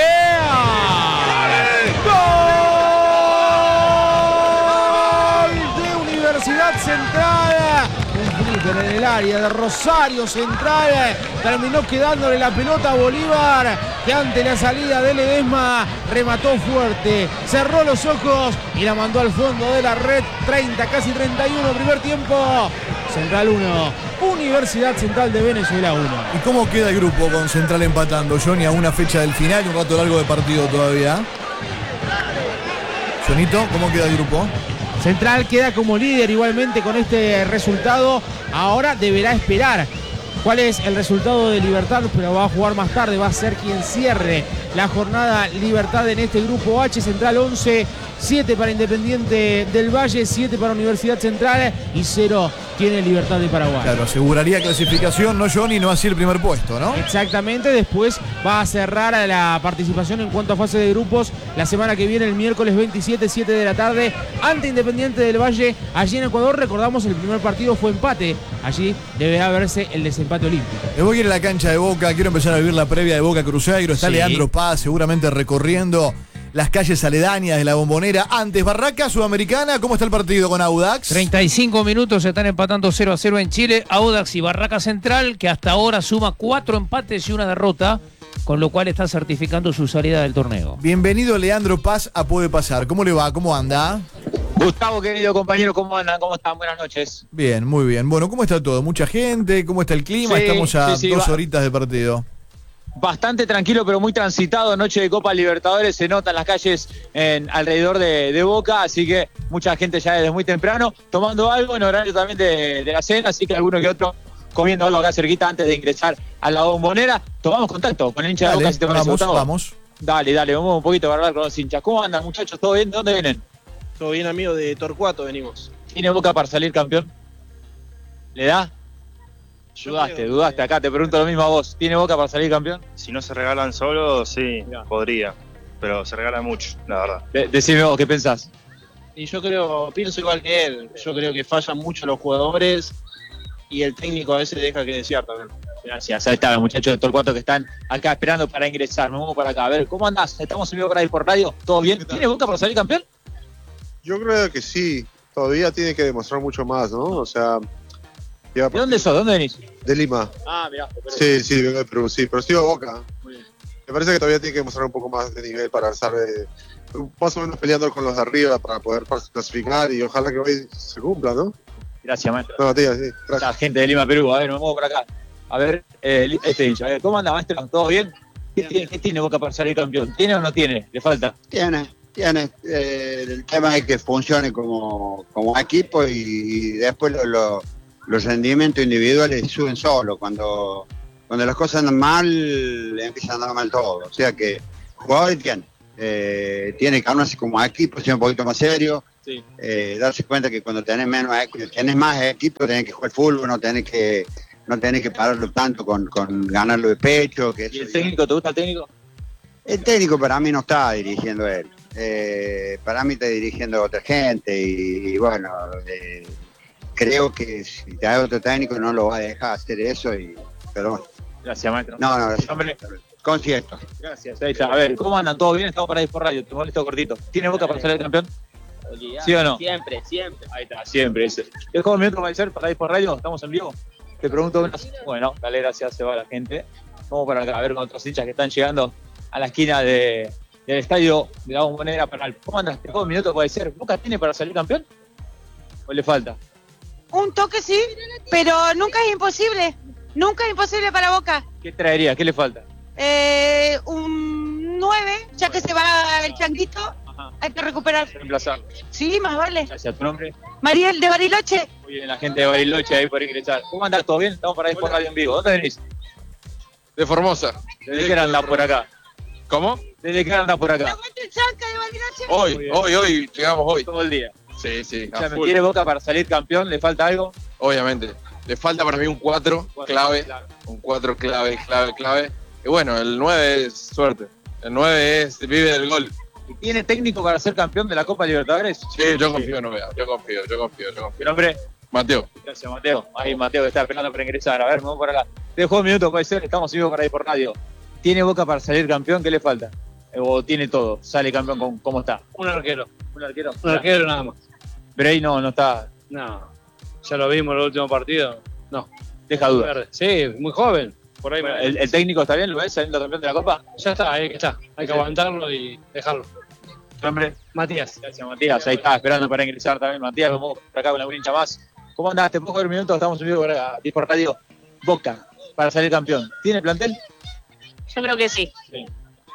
Speaker 10: ¡Gol! Universidad Central. Un Walker en el área de Rosario Central. Terminó quedándole la pelota a Bolívar, que ante la salida de Ledesma remató fuerte, cerró los ojos y la mandó al fondo de la red. Treinta, casi treinta y uno, primer tiempo. Central uno, Universidad Central de Venezuela uno.
Speaker 3: ¿Y cómo queda el grupo con Central empatando, Johnny, a una fecha del final y un rato largo de partido todavía? Jonito, ¿cómo queda el grupo?
Speaker 10: Central queda como líder igualmente con este resultado. Ahora deberá esperar cuál es el resultado de Libertad, pero va a jugar más tarde, va a ser quien cierre la jornada Libertad en este grupo H. Central once, siete para Independiente del Valle, siete para Universidad Central y cero tiene Libertad de Paraguay.
Speaker 3: Claro, aseguraría clasificación, no Johnny, no así el primer puesto, ¿no?
Speaker 10: Exactamente, después va a cerrar la participación en cuanto a fase de grupos la semana que viene, el miércoles veintisiete, siete de la tarde, ante Independiente del Valle, allí en Ecuador. Recordamos, el primer partido fue empate, allí deberá verse el desempate olímpico.
Speaker 3: Me voy a ir a la cancha de Boca, quiero empezar a vivir la previa de Boca Cruzeiro, está
Speaker 9: Sí.
Speaker 3: Leandro Paz seguramente recorriendo las calles aledañas de la Bombonera. Antes, Barraca Sudamericana, ¿cómo está el partido con Audax?
Speaker 9: treinta y cinco minutos, se están empatando cero a cero en Chile. Audax y Barraca Central, que hasta ahora suma cuatro empates y una derrota, con lo cual está certificando su salida del torneo.
Speaker 3: Bienvenido Leandro Paz a Puede Pasar. ¿Cómo le va? ¿Cómo anda?
Speaker 16: Gustavo, querido compañero, ¿cómo andan? ¿Cómo están? Buenas noches.
Speaker 3: Bien, muy bien. Bueno, ¿cómo está todo? ¿Mucha gente? ¿Cómo está el clima?
Speaker 16: Sí,
Speaker 3: Estamos a
Speaker 16: sí, sí,
Speaker 3: dos
Speaker 16: va.
Speaker 3: horitas de partido.
Speaker 16: Bastante tranquilo, pero muy transitado. Noche de Copa Libertadores, se nota en las calles en, alrededor de, de Boca, así que mucha gente ya desde muy temprano tomando algo en horario también de, de la cena, así que alguno que otro comiendo algo acá cerquita antes de ingresar a la Bombonera. Tomamos contacto con el hincha
Speaker 3: Dale,
Speaker 16: de Boca, si te parece,
Speaker 3: vamos,
Speaker 16: Gustavo.
Speaker 3: vamos.
Speaker 16: Dale, dale, vamos un poquito a hablar con los hinchas. ¿Cómo andan, muchachos? ¿Todo bien? ¿De dónde vienen?
Speaker 17: Todo bien, amigo, de Torcuato venimos.
Speaker 16: ¿Tiene Boca para salir campeón? ¿Le da? Dudaste, dudaste. Acá te pregunto lo mismo a vos. ¿Tiene Boca para salir campeón?
Speaker 17: Si no se regalan solo, sí, podría. Pero se regalan mucho, la verdad.
Speaker 16: De- decime vos, ¿qué pensás?
Speaker 17: Y yo creo, pienso igual que él. Yo creo que fallan mucho los jugadores y el técnico a veces deja que desear también.
Speaker 16: Gracias, ahí está, los muchachos de Torcuato que están acá esperando para ingresar. Me muevo para acá. A ver, ¿cómo andás? ¿Estamos en vivo por ahí por radio? ¿Todo bien? ¿Tiene Boca para salir campeón?
Speaker 18: Yo creo que sí, todavía tiene que demostrar mucho más, ¿no? O sea...
Speaker 16: ¿De dónde sos? ¿De dónde venís?
Speaker 18: De Lima.
Speaker 16: Ah, mirá.
Speaker 18: Sí, sí, vengo de Perú, sí, pero sigo a Boca. Me parece que todavía tiene que demostrar un poco más de nivel para estar eh, más o menos peleando con los de arriba para poder clasificar y ojalá que hoy se cumpla, ¿no?
Speaker 16: Gracias, maestro.
Speaker 18: No, tía, sí, gracias.
Speaker 16: La gente de Lima, Perú. A ver, me muevo por acá. A ver, eh, este hincha. A ver, ¿cómo anda, maestro? ¿Todo bien? ¿Qué tiene, qué tiene Boca para salir campeón? ¿Tiene o no tiene? ¿Le falta?
Speaker 19: Tiene, tiene. Eh, el tema es que funcione como, como equipo y, y después lo, lo, los rendimientos individuales suben solo. Cuando, cuando las cosas andan mal, empiezan a andar mal todo. O sea que jugadores tiene. Eh, tiene que armarse como equipo, ser un poquito más serio.
Speaker 16: Sí.
Speaker 19: Eh, darse cuenta que cuando tenés menos equipo, tenés más equipo, tenés que jugar fútbol, no tenés que, no tenés que pararlo tanto con, con ganarlo de pecho. Que
Speaker 16: ¿Y el técnico? ¿Te gusta el técnico?
Speaker 19: El técnico para mí no está dirigiendo él. Eh, para mí está dirigiendo otra gente y, y bueno, eh, creo que si te da otro técnico no lo va a dejar hacer eso. Y, pero bueno.
Speaker 16: Gracias, maestro.
Speaker 19: No, no, gracias.
Speaker 16: Hombre.
Speaker 19: Concierto.
Speaker 16: Gracias, ahí está. A ver, ¿cómo andan? ¿Todo bien? Estamos para ir por radio. Te molesto cortito. ¿Tiene Boca para salir campeón? ¿Sí o no?
Speaker 20: Siempre, siempre.
Speaker 16: Ahí está, siempre. Ese. ¿Es como el minuto para ser para ir por radio? ¿Estamos en vivo? Te pregunto unas... Bueno, dale, gracias, se va la gente. Vamos para acá a ver con otros hinchas que están llegando a la esquina de, del estadio de la Bombonera Penal. ¿Cómo andas? ¿Te puedo un minuto puede ser? ¿Boca tiene para salir campeón? ¿O le falta?
Speaker 21: Un toque sí, pero nunca es imposible. Nunca es imposible para Boca.
Speaker 16: ¿Qué traería? ¿Qué le falta?
Speaker 21: Eh, un nueve, ya que se va el changuito, hay que recuperar.
Speaker 16: Reemplazarlo.
Speaker 21: Sí, más vale.
Speaker 16: Gracias, ¿tu nombre?
Speaker 21: Mariel de Bariloche.
Speaker 16: Muy bien, la gente de Bariloche ahí por ingresar. ¿Cómo andás? ¿Todo bien? Estamos para ir por radio en vivo. ¿Dónde venís?
Speaker 22: De Formosa.
Speaker 16: ¿Desde qué andás por acá?
Speaker 22: ¿Cómo?
Speaker 16: ¿Desde qué andás por acá?
Speaker 21: El chanca de Bariloche.
Speaker 22: Hoy, hoy, hoy, llegamos hoy.
Speaker 16: Todo el día.
Speaker 22: Sí, sí. a
Speaker 16: Escuchame,
Speaker 22: full.
Speaker 16: ¿tiene Boca para salir campeón? ¿Le falta algo?
Speaker 22: Obviamente. Le falta para mí un cuatro clave. Un cuatro clave, clave, clave. Y bueno, el nueve es suerte. El nueve es vive del gol.
Speaker 16: ¿Y tiene técnico para ser campeón de la Copa Libertadores?
Speaker 22: Sí, yo confío en Novea. Yo confío, yo confío, yo confío.
Speaker 16: ¿Tu nombre?
Speaker 22: Mateo.
Speaker 16: Gracias, Mateo. Ahí Mateo que está esperando para ingresar. A ver, vamos por acá. Te dejo un minuto, puede ser. Estamos en vivo para ir por radio. ¿Tiene Boca para salir campeón? ¿Qué le falta? ¿O tiene todo? ¿Sale campeón con cómo está?
Speaker 20: Un arquero.
Speaker 16: ¿Un arquero?
Speaker 20: Un arquero nada más.
Speaker 16: Bray no, no está.
Speaker 20: No. Ya lo vimos en el último partido.
Speaker 16: No, deja dudas.
Speaker 6: Verde. Sí, muy joven. Por ahí me-
Speaker 16: ¿El, el técnico está bien, lo ves saliendo campeón de la Copa?
Speaker 6: Ya está, ahí que está. Hay que aguantarlo y dejarlo.
Speaker 16: ¿Tu nombre?
Speaker 6: Matías.
Speaker 16: Gracias, Matías. Ahí está, esperando para ingresar también. Matías, vamos por acá con la hincha más. ¿Cómo andás? ¿Te puedo ver un minuto? Estamos en vivo por acá, por radio. Boca, para salir campeón. ¿Tiene plantel?
Speaker 20: Yo creo que sí.
Speaker 16: Sí.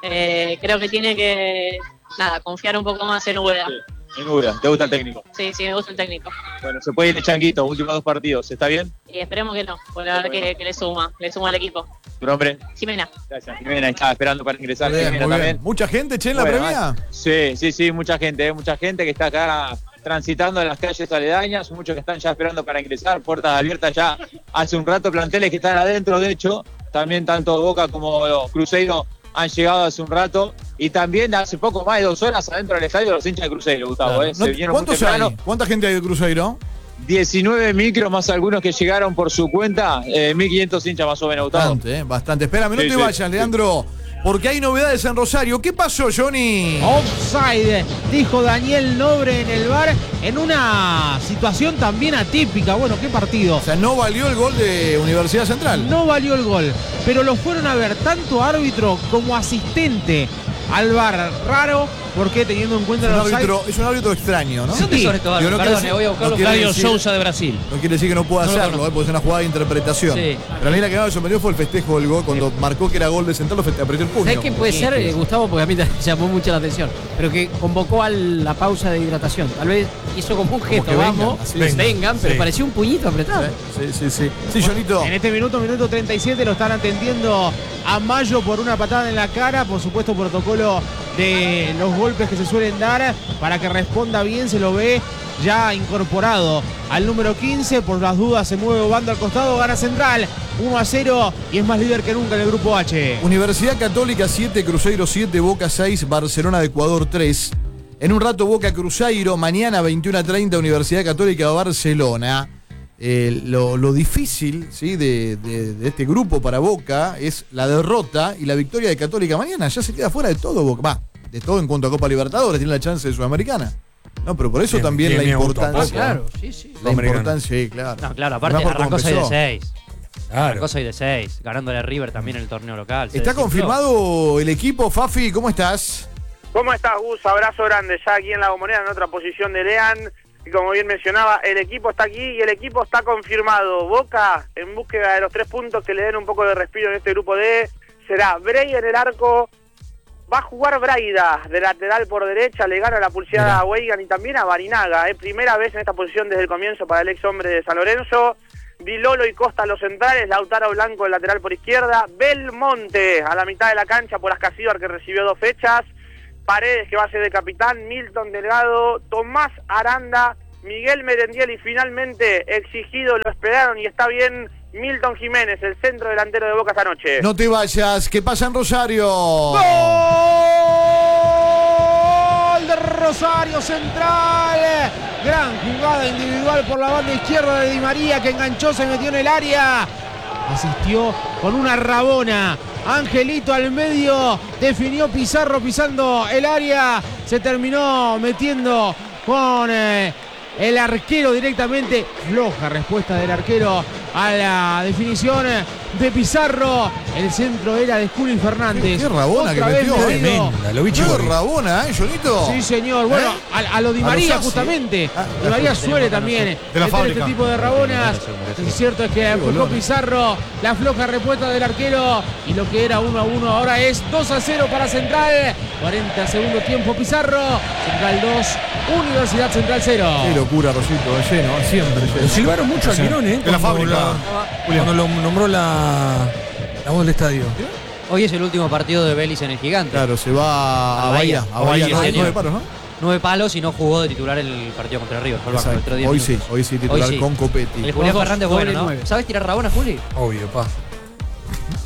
Speaker 20: Eh, creo que tiene que, nada, confiar un poco más en Úbeda.
Speaker 16: Sin duda. ¿Te gusta el técnico?
Speaker 20: Sí, sí, me gusta el técnico.
Speaker 16: Bueno, se puede ir el Changuito, últimos dos partidos. ¿Está bien?
Speaker 20: Y esperemos que no, porque la verdad que, que le suma, le suma al equipo.
Speaker 16: ¿Tu nombre?
Speaker 20: Jimena.
Speaker 16: Gracias. Jimena estaba esperando para ingresar.
Speaker 3: Muy bien,
Speaker 16: Jimena
Speaker 3: muy bien.
Speaker 16: también.
Speaker 3: ¿Mucha gente, che, en la
Speaker 16: Bueno,
Speaker 3: previa?
Speaker 16: ah, Sí, sí, sí, mucha gente, eh, mucha gente que está acá transitando en las calles aledañas, muchos que están ya esperando para ingresar, puertas abiertas ya hace un rato, planteles que están adentro, de hecho, también tanto Boca como Cruzeiro han llegado hace un rato, y también hace poco más de dos horas adentro del estadio los hinchas de Cruzeiro, Gustavo.
Speaker 3: Claro.
Speaker 16: eh, se
Speaker 3: No,
Speaker 16: vinieron muy
Speaker 3: ¿Cuántos
Speaker 16: temprano.
Speaker 3: hay? ¿Cuánta gente hay de Cruzeiro?
Speaker 16: diecinueve micros más algunos que llegaron por su cuenta, eh, mil quinientos hinchas más o menos, Gustavo.
Speaker 3: Bastante, eh, bastante. Espérame, no
Speaker 16: Sí,
Speaker 3: te
Speaker 16: sí,
Speaker 3: vayas,
Speaker 16: sí.
Speaker 3: Leandro, porque hay novedades en Rosario. ¿Qué pasó, Johnny?
Speaker 10: Offside, dijo Daniel Nobre en el bar, en una situación también atípica. Bueno, ¿qué partido?
Speaker 3: O sea, no valió el gol de Universidad Central.
Speaker 10: No valió el gol, pero lo fueron a ver tanto árbitro como asistente al bar. Raro, porque teniendo en cuenta
Speaker 3: Es un
Speaker 10: los
Speaker 3: árbitro, es un árbitro extraño, ¿no?
Speaker 10: ¿Dónde son
Speaker 9: estos
Speaker 3: Yo no
Speaker 9: árbitros?
Speaker 3: quiero
Speaker 9: Perdón,
Speaker 3: decir-
Speaker 9: voy a buscarlo.
Speaker 3: no quiere
Speaker 9: Flavio
Speaker 3: decir-
Speaker 9: Sousa de Brasil.
Speaker 3: No quiere decir que no pueda
Speaker 9: No lo
Speaker 3: hacerlo, eh, porque es una jugada de interpretación.
Speaker 7: Sí.
Speaker 3: Pero a mí la que me sorprendió fue el festejo del gol. Cuando marcó que era gol de Central, lo feste- apretó el puño.
Speaker 7: ¿Sabes qué puede ser, eh, Gustavo? Porque a mí me llamó mucho la atención. Pero que convocó a la pausa de hidratación. Tal vez hizo como un gesto,
Speaker 3: que vengan,
Speaker 7: vamos,
Speaker 3: así
Speaker 7: vengan,
Speaker 3: vengan.
Speaker 7: pero
Speaker 3: Sí.
Speaker 7: parecía un puñito apretado.
Speaker 3: Sí, sí, sí. Sí, Jonito.
Speaker 10: En este minuto, minuto treinta y siete, lo están atendiendo a Mayo por una patada en la cara. Por supuesto, protocolo de los golpes que se suelen dar para que responda bien. Se lo ve ya incorporado al número quince. Por las dudas se mueve Obando al costado. Gana Central uno a cero y es más líder que nunca en el grupo H.
Speaker 3: Universidad Católica siete, Cruzeiro siete, Boca seis, Barcelona de Ecuador tres. En un rato Boca Cruzeiro, mañana veintiuno a treinta, Universidad Católica Barcelona. Eh, lo, lo difícil, ¿sí?, de, de- de este grupo para Boca es la derrota y la victoria de Católica mañana. Ya se queda fuera de todo Boca. Va, de todo en cuanto a Copa Libertadores, tiene la chance de Sudamericana. No, pero por eso
Speaker 23: Bien,
Speaker 3: también
Speaker 23: bien,
Speaker 3: la
Speaker 23: bien,
Speaker 3: importancia.
Speaker 23: Gustavo.
Speaker 7: Claro, sí, sí.
Speaker 3: La
Speaker 23: Sudamericana.
Speaker 3: importancia, sí, claro.
Speaker 1: No, claro, aparte
Speaker 3: Además por cómo
Speaker 1: arrancó seis de
Speaker 3: empezó.
Speaker 1: seis.
Speaker 23: Claro.
Speaker 1: Arrancó seis de seis, ganándole a River también en el torneo local. Se
Speaker 3: ¿Está
Speaker 1: desinfló.
Speaker 3: confirmado el equipo, Fafi? ¿Cómo estás?
Speaker 24: ¿Cómo estás, Gus? Abrazo grande. Ya aquí en la Bombonera, en otra posición de Lean. Y como bien mencionaba, el equipo está aquí y el equipo está confirmado. Boca, en búsqueda de los tres puntos que le den un poco de respiro en este grupo D, será Brey en el arco. Va a jugar Braida de lateral por derecha, le gana la pulseada a Weigan y también a Barinaga. Es primera vez en esta posición desde el comienzo para el ex hombre de San Lorenzo. Vilolo y Costa los centrales, Lautaro Blanco el lateral por izquierda, Belmonte a la mitad de la cancha por Ascasíbar que recibió dos fechas, Paredes que va a ser de capitán, Milton Delgado, Tomás Aranda, Miguel Merendiel y finalmente exigido, lo esperaron y está bien, Milton Jiménez, el centro delantero de Boca esta noche.
Speaker 3: No te vayas, ¿qué pasa en Rosario?
Speaker 10: ¡Gol de Rosario Central! Gran jugada individual por la banda izquierda de Di María, que enganchó, se metió en el área. Asistió con una rabona. Angelito al medio, definió Pizarro pisando el área. Se terminó metiendo con eh, el arquero directamente. Floja respuesta del arquero a la definición de Pizarro. El centro era de Juli Fernández.
Speaker 3: Qué rabona que
Speaker 10: Otra vez
Speaker 3: metió.
Speaker 10: medido.
Speaker 23: Tremenda, lo vi
Speaker 3: Qué
Speaker 23: chico.
Speaker 3: rabona, ¿eh, Jonito?
Speaker 10: Sí, señor. Bueno,
Speaker 3: ¿Eh?
Speaker 10: a, a lo Di
Speaker 3: A
Speaker 10: María,
Speaker 3: los Sassi.
Speaker 10: justamente.
Speaker 3: Ah,
Speaker 10: Di María
Speaker 3: tenemos
Speaker 10: suele
Speaker 3: que
Speaker 10: también
Speaker 3: de la
Speaker 10: meter
Speaker 3: fábrica.
Speaker 10: este tipo de rabonas. Lo cierto es que buscó
Speaker 3: bolón.
Speaker 10: Pizarro la floja respuesta del arquero. Y lo que era uno a uno ahora es dos a cero para Central. cuarenta segundo tiempo Pizarro. Central dos, Universidad Central cero.
Speaker 3: Qué locura, Rosito, lleno, siempre lleno.
Speaker 23: Lo silbaron mucho a Quirón, ¿eh?
Speaker 3: De la
Speaker 23: Cuando
Speaker 3: fábrica.
Speaker 23: la- Cuando lo nombró la, la voz del estadio.
Speaker 1: Hoy es el último partido de Vélez en el Gigante.
Speaker 3: Claro, se va a Bahía. A Bahía,
Speaker 1: Sí,
Speaker 3: no,
Speaker 1: señor.
Speaker 3: nueve palos, ¿no?
Speaker 1: Nueve palos y no jugó de titular el partido contra River. Fue al banco,
Speaker 3: Exacto.
Speaker 1: entró diez
Speaker 3: Hoy
Speaker 1: minutos.
Speaker 3: sí, hoy sí, titular
Speaker 1: Hoy sí.
Speaker 3: con Copetti.
Speaker 1: El Julián
Speaker 7: Dos,
Speaker 1: Fernández
Speaker 7: doble
Speaker 1: bueno, ¿no?
Speaker 7: nueve.
Speaker 1: ¿Sabes tirar rabona, Juli?
Speaker 23: Obvio, pa.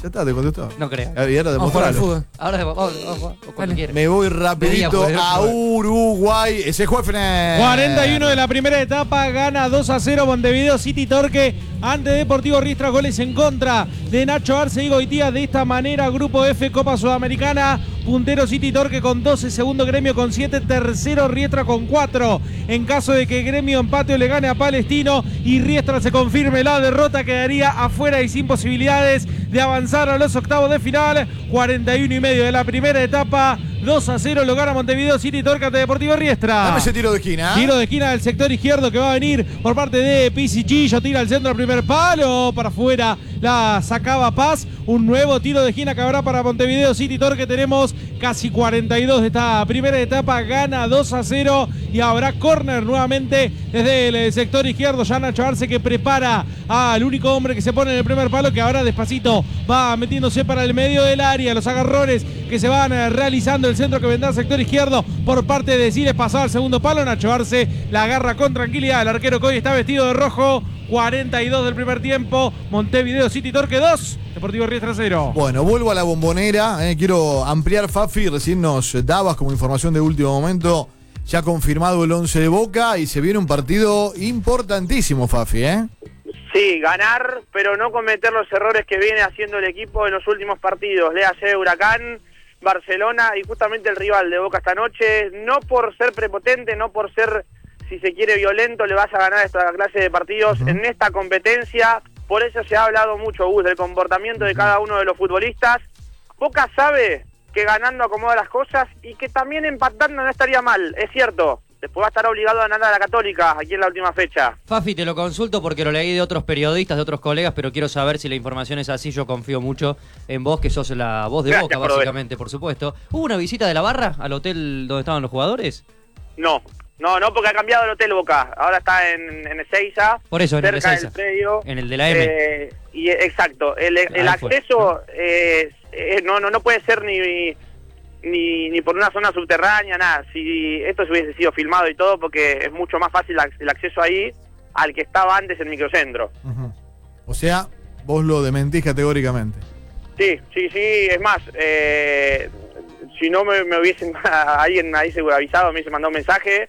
Speaker 3: Ya está, te contestó.
Speaker 1: No creo.
Speaker 3: Y ahora
Speaker 23: Vamos a jugar al
Speaker 3: demostralo.
Speaker 23: fútbol.
Speaker 1: Ahora vamos, vamos, vamos, cuando quieras.
Speaker 3: Me voy rapidito
Speaker 1: Debería
Speaker 3: a
Speaker 1: poder.
Speaker 3: Uruguay. Ese juez
Speaker 8: cuarenta y uno de la primera etapa, gana dos a cero Montevideo City Torque ante Deportivo Riestra, goles en contra de Nacho Arce y Goitía. De esta manera, Grupo F, Copa Sudamericana, puntero City Torque con doce, segundo Gremio con siete, tercero Riestra con cuatro. En caso de que Gremio empate o le gane a Palestino y Riestra se confirme la derrota, quedaría afuera y sin posibilidades de avanzar a los octavos de final. cuarenta y uno y medio de la primera etapa, dos a cero lo gana Montevideo City Torque ante Deportivo Riestra.
Speaker 3: Dame ese tiro de esquina.
Speaker 8: Tiro de esquina del sector izquierdo que va a venir por parte de Pisichillo. Tira al centro al primer palo. Para afuera la sacaba Paz. Un nuevo tiro de esquina que habrá para Montevideo City Torque. Tenemos casi cuarenta y dos de esta primera etapa. Gana dos a cero y habrá córner nuevamente desde el sector izquierdo. Ya Nacho Arce que prepara al único hombre que se pone en el primer palo, que ahora despacito va metiéndose para el medio del área. Los agarrones que se van realizando. El centro que vendrá al sector izquierdo por parte de Siles, pasado al segundo palo. Nacho Arce la agarra con tranquilidad. El arquero que hoy está vestido de rojo. cuarenta y dos del primer tiempo. Montevideo City Torque dos, Deportivo Riestra cero.
Speaker 3: Bueno, vuelvo a la bombonera. eh, quiero ampliar, Fafi. Recién nos dabas como información de último momento. Ya confirmado el once de Boca y se viene un partido importantísimo, Fafi, ¿eh?
Speaker 24: Sí, ganar, pero no cometer los errores que viene haciendo el equipo en los últimos partidos. Léase Huracán, Barcelona y justamente el rival de Boca esta noche. No por ser prepotente, no por ser, si se quiere, violento, le vas a ganar esta clase de partidos uh-huh. en esta competencia. Por eso se ha hablado mucho, Gus, del comportamiento de cada uno de los futbolistas. Boca sabe que ganando acomoda las cosas y que también empatando no estaría mal, es cierto. Después va a estar obligado a ganar a la Católica aquí en la última fecha.
Speaker 1: Fafi, te lo consulto porque lo leí de otros periodistas, de otros colegas, pero quiero saber si la información es así. Yo confío mucho en vos, que sos la voz de
Speaker 24: Gracias,
Speaker 1: Boca, básicamente, por supuesto. ¿Hubo una visita de la barra al hotel donde estaban los jugadores?
Speaker 24: No, no, no, porque ha cambiado el hotel Boca. Ahora está en, en Ezeiza,
Speaker 1: por eso, en el
Speaker 24: cerca
Speaker 1: Ezeiza,
Speaker 24: del predio.
Speaker 1: En el de la M.
Speaker 24: Eh, y, exacto, el, el
Speaker 1: Ahí fue.
Speaker 24: acceso eh, eh, no, no, no puede ser ni... Ni, ni por una zona subterránea, nada. Si esto se hubiese sido filmado y todo, porque es mucho más fácil el acceso ahí al que estaba antes el microcentro.
Speaker 3: Uh-huh. O sea, vos lo desmentís categóricamente.
Speaker 24: Sí, sí, sí. Es más, eh, si no me, me hubiesen alguien ahí se hubiera avisado, me hubiese mandado un mensaje.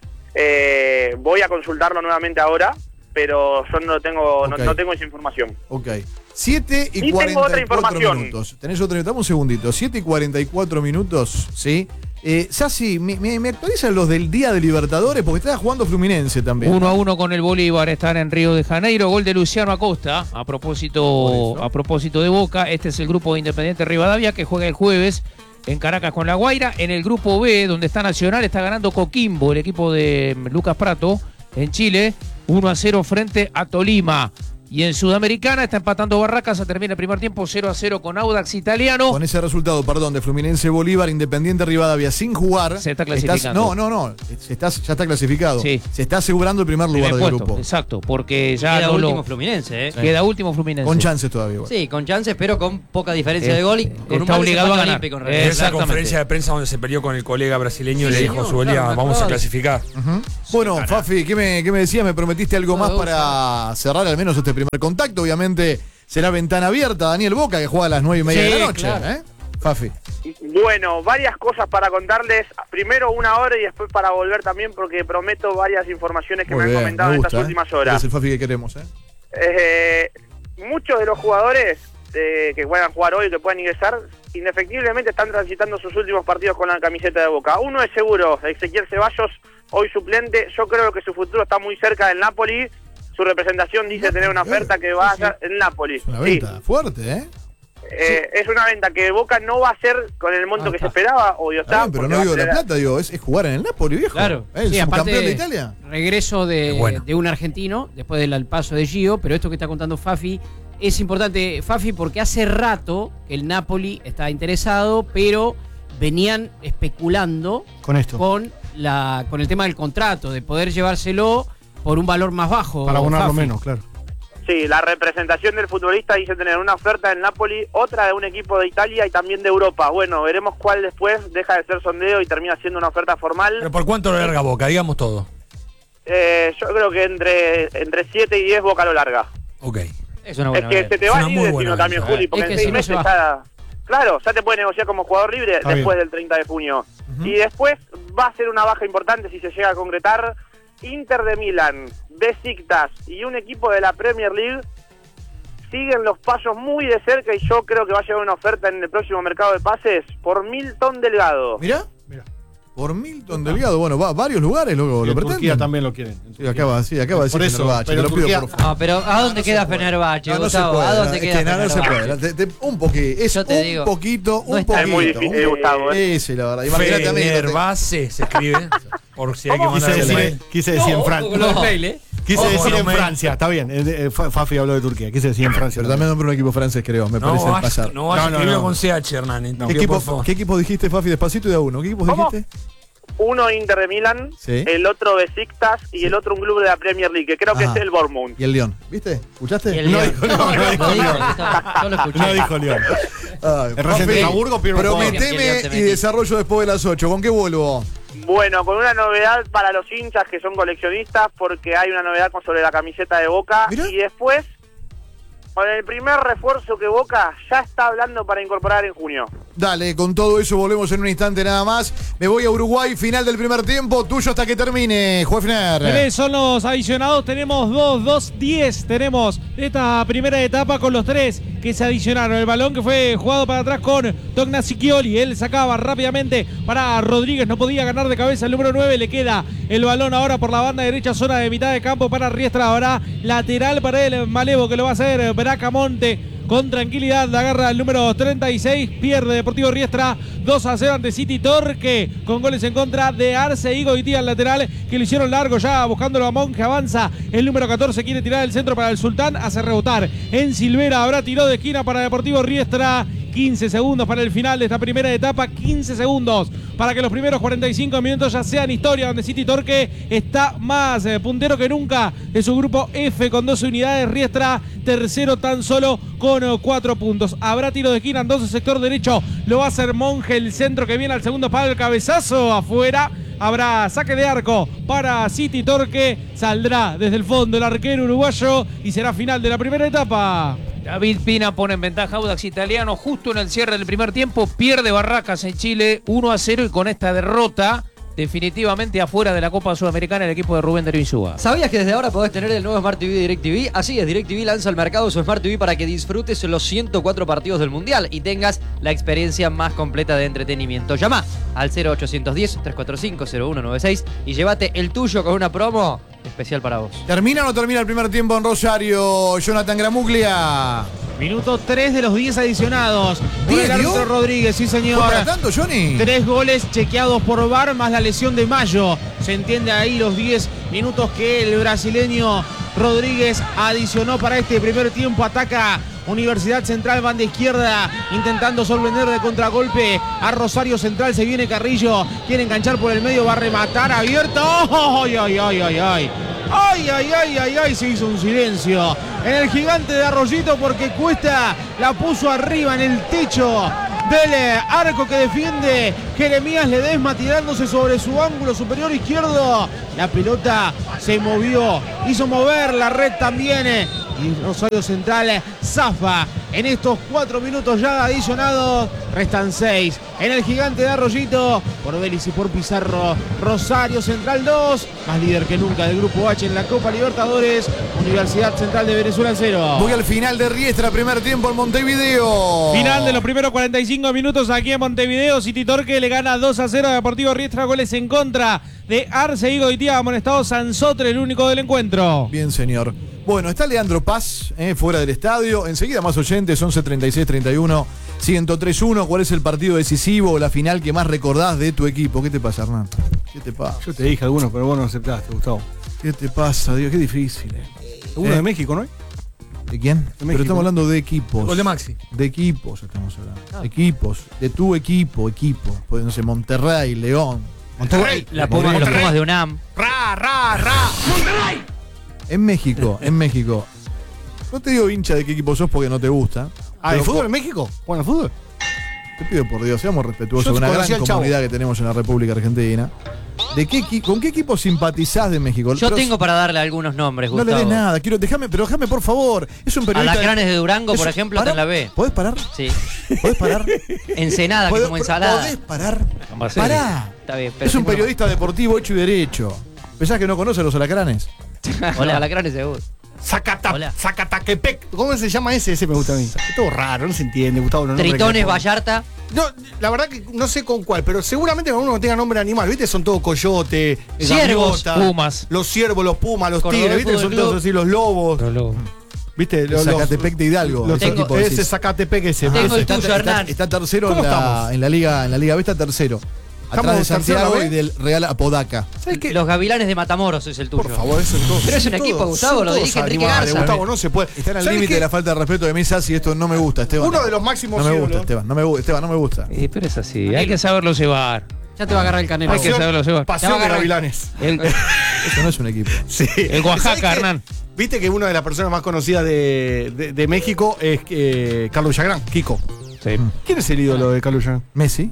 Speaker 24: Eh, voy a consultarlo nuevamente ahora, pero yo no tengo, okay. no, no tengo esa información.
Speaker 3: Ok. siete y cuarenta y cuatro minutos. Tenés otra, dame un segundito. siete y cuarenta y cuatro minutos, ¿sí? Eh, Sassi, ¿me, me, ¿me actualizan los del Día de Libertadores? Porque está jugando Fluminense también.
Speaker 9: Uno a uno con el Bolívar, están en Río de Janeiro. Gol de Luciano Acosta, a propósito, a propósito de Boca. Este es el grupo de Independiente Rivadavia que juega el jueves en Caracas con La Guaira. En el grupo B, donde está Nacional, está ganando Coquimbo, el equipo de Lucas Pratto, en Chile, uno a cero frente a Tolima. Y en Sudamericana está empatando Barracas, se termina el primer tiempo cero a cero con Audax Italiano.
Speaker 3: Con ese resultado, perdón, de Fluminense Bolívar, Independiente Rivadavia sin jugar.
Speaker 9: Se está clasificando.
Speaker 3: Estás, no, no, no, se está, ya está clasificado.
Speaker 9: Sí.
Speaker 3: Se está asegurando el primer lugar
Speaker 9: primer
Speaker 3: del
Speaker 9: puesto,
Speaker 3: grupo.
Speaker 9: Exacto, porque ya
Speaker 1: queda
Speaker 9: no
Speaker 1: último
Speaker 9: lo...
Speaker 1: Fluminense, ¿eh?
Speaker 9: Sí. Queda último Fluminense.
Speaker 3: Con chances todavía. Igual.
Speaker 1: Sí, con chances, pero con poca diferencia
Speaker 9: Es,
Speaker 1: de gol y con
Speaker 9: está
Speaker 1: un
Speaker 9: obligado a ganar.
Speaker 1: En
Speaker 23: es la conferencia de prensa donde se peleó con el colega brasileño sí, y le dijo a su Bolívar, claro, vamos a clasificar.
Speaker 3: Uh-huh. Bueno, sí, Fafi, ¿qué me, ¿qué me decías? Me prometiste algo más para cerrar al menos este primer contacto. Obviamente será ventana abierta. Daniel Boca, que juega a las nueve y media sí, de la noche. Claro. ¿eh? Fafi.
Speaker 24: Bueno, varias cosas para contarles. Primero una hora y después para volver también, porque prometo varias informaciones que
Speaker 3: Muy
Speaker 24: me
Speaker 3: bien,
Speaker 24: han comentado
Speaker 3: me gusta,
Speaker 24: en estas
Speaker 3: ¿eh?
Speaker 24: últimas horas.
Speaker 3: Es el Fafi que queremos. ¿eh?
Speaker 24: Eh, muchos de los jugadores eh, que puedan jugar hoy, que puedan ingresar, indefectiblemente están transitando sus últimos partidos con la camiseta de Boca. Uno es seguro, Ezequiel Ceballos, hoy suplente. Yo creo que su futuro está muy cerca del Napoli. Su representación dice tener una oferta que va a hacer en Napoli.
Speaker 3: Es una venta sí. fuerte, ¿eh?
Speaker 24: Eh, sí. Es una venta que Boca no va a hacer con el monto ah, que se esperaba, obvio está.
Speaker 3: Ah, pero no digo la plata, digo, es, es jugar en el Napoli, viejo.
Speaker 7: Claro,
Speaker 3: ¿Eh?
Speaker 7: sí,
Speaker 3: ¿Es
Speaker 7: aparte
Speaker 3: campeón de Italia?
Speaker 7: Regreso de,
Speaker 3: bueno.
Speaker 7: de un argentino, después del paso de Gio, pero esto que está contando Fafi es importante, Fafi, porque hace rato que el Napoli está interesado, pero venían especulando
Speaker 3: con esto,
Speaker 7: con, la, con el tema del contrato, de poder llevárselo por un valor más bajo.
Speaker 3: Para abonarlo menos, claro.
Speaker 24: Sí, la representación del futbolista dice tener una oferta del Napoli, otra de un equipo de Italia y también de Europa. Bueno, veremos cuál después deja de ser sondeo y termina siendo una oferta formal.
Speaker 23: ¿Pero por cuánto lo larga Boca? Digamos todo.
Speaker 24: Eh, yo creo que entre entre siete y diez Boca lo larga.
Speaker 23: Ok.
Speaker 1: Es una buena
Speaker 24: Es que
Speaker 1: venta.
Speaker 24: se te
Speaker 23: Es
Speaker 24: va
Speaker 23: una
Speaker 24: el
Speaker 23: muy
Speaker 24: libre
Speaker 23: buena
Speaker 24: sino también,
Speaker 23: venta,
Speaker 24: Juli,
Speaker 23: eh.
Speaker 24: porque
Speaker 7: Es que
Speaker 24: en
Speaker 7: si
Speaker 24: seis
Speaker 7: no
Speaker 24: meses
Speaker 7: se va.
Speaker 24: ya... Claro, ya te puede negociar como jugador libre
Speaker 3: Está
Speaker 24: después
Speaker 3: bien.
Speaker 24: del treinta de junio. Y después va a ser una baja importante si se llega a concretar. Inter de Milán, Besiktas y un equipo de la Premier League siguen los pasos muy de cerca y yo creo que va a llegar una oferta en el próximo mercado de pases por Milton Delgado.
Speaker 3: Mirá. Por Milton Delgado, bueno, va, varios lugares lo,
Speaker 4: Y
Speaker 3: lo
Speaker 4: en
Speaker 3: pretenden.
Speaker 4: Turquía también lo quieren.
Speaker 3: Sí, acaba, sí, acaba de
Speaker 4: Por
Speaker 3: decir
Speaker 4: eso,
Speaker 3: Fenerbahce,
Speaker 4: pero
Speaker 3: te lo pido
Speaker 4: Turquía-
Speaker 3: por favor.
Speaker 1: No, pero ¿a dónde queda Fenerbahce,
Speaker 3: No, no se
Speaker 1: Gustavo?
Speaker 3: puede,
Speaker 1: ¿A dónde
Speaker 3: es
Speaker 1: queda
Speaker 3: que no, no se
Speaker 1: Fenerbahce?
Speaker 3: puede. Te- te- un poquito, es
Speaker 1: Yo te
Speaker 3: un
Speaker 1: digo,
Speaker 3: poquito, un
Speaker 1: no está-
Speaker 3: poquito.
Speaker 24: Es muy difícil,
Speaker 3: un-
Speaker 24: Gustavo, ¿eh?
Speaker 3: Sí, la verdad. Imagínate a mí que no te-
Speaker 23: Fenerbahce se escribe. Por si hay que
Speaker 4: Quise
Speaker 23: mandar un
Speaker 4: decir,
Speaker 23: mail.
Speaker 4: quise decir en Francia.
Speaker 1: No, ¿eh?
Speaker 4: Quise
Speaker 23: Ojo,
Speaker 4: decir
Speaker 23: no
Speaker 4: en
Speaker 23: me-
Speaker 4: Francia, está bien. eh, eh, Fa- Fafi habló de Turquía. Quise decir en Francia.
Speaker 3: Pero también nombró un equipo francés, creo, me
Speaker 23: No
Speaker 3: parece
Speaker 23: vayas,
Speaker 3: pasar.
Speaker 23: no vayas
Speaker 4: No, no,
Speaker 23: a escribirlo
Speaker 4: no.
Speaker 23: con C H, Hernán.
Speaker 3: ¿Qué
Speaker 23: por
Speaker 3: equipo,
Speaker 23: favor.
Speaker 3: ¿Qué equipo dijiste, Fafi? Despacito y de a uno. ¿Qué equipos
Speaker 24: ¿Cómo?
Speaker 3: dijiste?
Speaker 24: Uno Inter de Milán,
Speaker 3: Sí.
Speaker 24: el otro Besiktas y el otro un club de la Premier League, que creo que
Speaker 3: Ajá.
Speaker 24: es el Bournemouth.
Speaker 3: Y el León. ¿Viste? ¿Escuchaste?
Speaker 1: Y el
Speaker 3: no
Speaker 1: León.
Speaker 3: dijo León, no dijo
Speaker 1: No dijo,
Speaker 3: León.
Speaker 1: yo lo escuché.
Speaker 4: No dijo León.
Speaker 3: Ay,
Speaker 4: El Racing de
Speaker 3: Fafi,
Speaker 4: Salzburgo pierde un jugador.
Speaker 3: prometeme y desarrollo después de las ocho. ¿Con qué vuelvo?
Speaker 24: Bueno, con una novedad para los hinchas que son coleccionistas, porque hay una novedad con- sobre la camiseta de Boca.
Speaker 3: Mirá.
Speaker 24: Y después, con el primer refuerzo que Boca ya está hablando para incorporar en junio.
Speaker 3: Dale, con todo eso volvemos en un instante nada más. Me voy a Uruguay, final del primer tiempo. Tuyo hasta que termine, Juefner.
Speaker 8: Tres son los adicionados, tenemos dos, dos, diez. Tenemos esta primera etapa con los tres que se adicionaron. El balón que fue jugado para atrás con Togna Sicchioli. Él sacaba rápidamente para Rodríguez, no podía ganar de cabeza el número nueve. Le queda el balón ahora por la banda derecha, zona de mitad de campo para Riestra. Habrá lateral para el Malevo que lo va a hacer Bracamonte. Con tranquilidad la agarra el número treinta y seis, pierde Deportivo Riestra dos a cero ante City Torque, con goles en contra de Arce y Goitía al lateral, que lo hicieron largo ya buscándolo a Monge. Avanza el número catorce, quiere tirar el centro para el Sultán, hace rebotar en Silvera, habrá tiro de esquina para Deportivo Riestra. quince segundos para el final de esta primera etapa, quince segundos para que los primeros cuarenta y cinco minutos ya sean historia, donde City Torque está más eh, puntero que nunca de su grupo F con doce unidades. Riestra tercero tan solo con eh, cuatro puntos. Habrá tiro de esquina entonces, sector derecho lo va a hacer Monge, el centro que viene al segundo palo, el cabezazo afuera. Habrá saque de arco para City Torque, saldrá desde el fondo el arquero uruguayo y será final de la primera etapa.
Speaker 9: David Pina pone en ventaja a Audax Italiano justo en el cierre del primer tiempo. Pierde Barracas en Chile uno a cero y con esta derrota definitivamente afuera de la Copa Sudamericana el equipo de Rubén Darío Insúa.
Speaker 1: ¿Sabías que desde ahora podés tener el nuevo Smart T V de DirecTV? Así es, DirecTV lanza al mercado su Smart T V para que disfrutes los ciento cuatro partidos del Mundial y tengas la experiencia más completa de entretenimiento. Llama al cero ochocientos diez, trescientos cuarenta y cinco, cero uno noventa y seis y llévate el tuyo con una promo especial para vos.
Speaker 3: ¿Termina o no termina el primer tiempo en Rosario, Jonathan Gramuglia?
Speaker 10: Minuto tres de los diez adicionados. Por
Speaker 3: ¿diez
Speaker 10: el árbitro
Speaker 3: dio?
Speaker 10: Rodríguez, sí señor.
Speaker 3: ¿Fue para tanto, Johnny?
Speaker 10: Tres goles chequeados por V A R más la lesión de Mayo. Se entiende ahí los diez minutos que el brasileño Rodríguez adicionó para este primer tiempo. Ataca Universidad Central, banda izquierda, intentando sorprender de contragolpe a Rosario Central. Se viene Carrillo, quiere enganchar por el medio, va a rematar abierto. ¡Ay, ay, ay, ay, ay! ¡Ay, ay, ay, ay, ay! Se hizo un silencio en el gigante de Arroyito porque Cuesta la puso arriba en el techo del arco que defiende Jeremías Ledesma, tirándose sobre su ángulo superior izquierdo. La pelota se movió, hizo mover la red también. Y Rosario Central zafa en estos cuatro minutos ya adicionados. Restan seis en el gigante de Arroyito. Por Vélez y por Pizarro. Rosario Central dos. Más líder que nunca del Grupo H en la Copa Libertadores. Universidad Central de Venezuela cero.
Speaker 3: Voy al final de Riestra, primer tiempo en Montevideo.
Speaker 8: Final de los primeros cuarenta y cinco minutos aquí en Montevideo. City Torque le gana dos a cero a Deportivo Riestra. Goles en contra de Arce y Goitía. Amonestado Sansotre, el único del encuentro.
Speaker 3: Bien, señor. Bueno, está Leandro Paz, eh, fuera del estadio. Enseguida más oyentes, once treinta y seis treinta y uno ciento tres uno. ¿Cuál es el partido decisivo o la final que más recordás de tu equipo? ¿Qué te pasa, Hernán? ¿Qué te pasa?
Speaker 4: Yo te dije algunos, pero vos no aceptaste, Gustavo.
Speaker 3: ¿Qué te pasa, Dios? Qué difícil. Eh.
Speaker 4: Uno
Speaker 3: Eh,
Speaker 4: de México, ¿no hay?
Speaker 3: ¿De quién?
Speaker 4: De
Speaker 3: Pero
Speaker 4: México.
Speaker 3: estamos hablando de equipos.
Speaker 23: Gol de Maxi.
Speaker 3: De equipos estamos hablando. Equipos. De tu equipo, equipo. Pues no sé, Monterrey, León. Monterrey.
Speaker 1: La Puma, los Pumas de UNAM.
Speaker 23: ¡Ra, ra, ra! ¡Monterrey!
Speaker 3: En México, en México. No te digo hincha de qué equipo sos porque no te gusta.
Speaker 4: Ah,
Speaker 3: Pero
Speaker 4: ¿el fútbol en México? ¿Juegan al fútbol?
Speaker 3: Te pido por Dios, seamos respetuosos
Speaker 4: Yo
Speaker 3: de una
Speaker 4: conocí
Speaker 3: gran
Speaker 4: al Chavo.
Speaker 3: comunidad que tenemos en la República Argentina. ¿De qué equi- ¿Con qué equipo simpatizás de México?
Speaker 1: Yo
Speaker 3: Pero-
Speaker 1: tengo para darle algunos nombres,
Speaker 3: No
Speaker 1: Gustavo.
Speaker 3: le des nada, quiero, déjame, pero déjame por favor. Es un periodista.
Speaker 1: Alacranes de Durango,
Speaker 3: es
Speaker 1: por
Speaker 3: un-
Speaker 1: ejemplo,
Speaker 3: ¿Pará?
Speaker 1: está en la B.
Speaker 3: ¿Podés parar?
Speaker 1: Sí.
Speaker 3: ¿Podés parar?
Speaker 1: Ensenada, que
Speaker 3: ¿Podés-
Speaker 1: como ensalada.
Speaker 3: ¿Podés parar?
Speaker 1: Sí.
Speaker 3: Pará.
Speaker 1: Está bien, pero
Speaker 3: Es un
Speaker 1: tengo-
Speaker 3: periodista deportivo hecho y derecho. ¿Pensás que no conoce a los alacranes?
Speaker 1: Hola, Alacranes seguro.
Speaker 4: Zacata, Zacataquepec. ¿Cómo se llama ese? Ese me gusta a mí. Es todo raro, no se entiende, Gustavo. los nombres que
Speaker 1: Tritones
Speaker 4: le ponen.
Speaker 1: Vallarta.
Speaker 4: No, la verdad que no sé con cuál, pero seguramente con uno que tenga nombre animal, ¿viste? Son todos coyote,
Speaker 9: Ciervos,
Speaker 4: gaviota,
Speaker 9: pumas.
Speaker 4: los ciervos, los pumas, los
Speaker 1: Cordobés
Speaker 4: tigres, ¿viste?
Speaker 1: Fútbol
Speaker 4: Son
Speaker 1: Club.
Speaker 4: todos así, los lobos.
Speaker 9: Los lobos.
Speaker 4: ¿Viste? Los,
Speaker 3: Zacatepec de Hidalgo.
Speaker 4: los-
Speaker 3: ese
Speaker 4: tengo-
Speaker 3: equipo
Speaker 4: ese
Speaker 3: decís.
Speaker 4: Zacatepec ese.
Speaker 1: Tengo
Speaker 4: ese.
Speaker 1: el
Speaker 3: está,
Speaker 1: tuyo,
Speaker 3: está-
Speaker 1: Hernán.
Speaker 3: está tercero en
Speaker 4: ¿Cómo
Speaker 3: la,
Speaker 4: estamos?
Speaker 3: en la liga, en la Liga B está tercero. Atrás de
Speaker 4: ¿Estamos tercero
Speaker 3: Santiago
Speaker 4: en la
Speaker 3: y
Speaker 4: B?
Speaker 3: del Real Apodaca.
Speaker 4: ¿Sabes qué?
Speaker 1: Los Gavilanes de Matamoros es el tuyo.
Speaker 3: Por favor, eso es todo.
Speaker 1: Pero es un
Speaker 3: son
Speaker 1: equipo,
Speaker 3: todos-
Speaker 1: Gustavo,
Speaker 3: son
Speaker 1: lo
Speaker 3: todos
Speaker 1: dirige Enrique
Speaker 3: animales,
Speaker 1: Garza.
Speaker 4: Gustavo, no se puede.
Speaker 3: Están al
Speaker 4: ¿Sabes
Speaker 3: límite
Speaker 4: qué?
Speaker 3: de la falta de respeto de Misas y esto no me gusta, Esteban.
Speaker 4: Uno de los máximos
Speaker 3: No me
Speaker 4: ídolos.
Speaker 3: gusta, Esteban. No me gusta, Esteban, no me gusta.
Speaker 9: Sí, pero es así, hay que saberlo llevar.
Speaker 7: Ya te va a agarrar el canelo.
Speaker 9: Hay que saberlo llevar.
Speaker 7: Te va
Speaker 4: Pasión
Speaker 7: a
Speaker 4: de
Speaker 7: agarrar-
Speaker 4: Gavilanes.
Speaker 9: El,
Speaker 3: Eso no es un equipo.
Speaker 4: Sí.
Speaker 9: el
Speaker 4: ¿Sabes
Speaker 9: Oaxaca,
Speaker 4: qué?
Speaker 9: Hernán.
Speaker 4: Viste que una de las personas más conocidas de, de- de México es eh, Carlos Villagrán, Kiko.
Speaker 9: Sí.
Speaker 4: ¿Quién es el ídolo de Carlos Villagrán?
Speaker 3: Messi.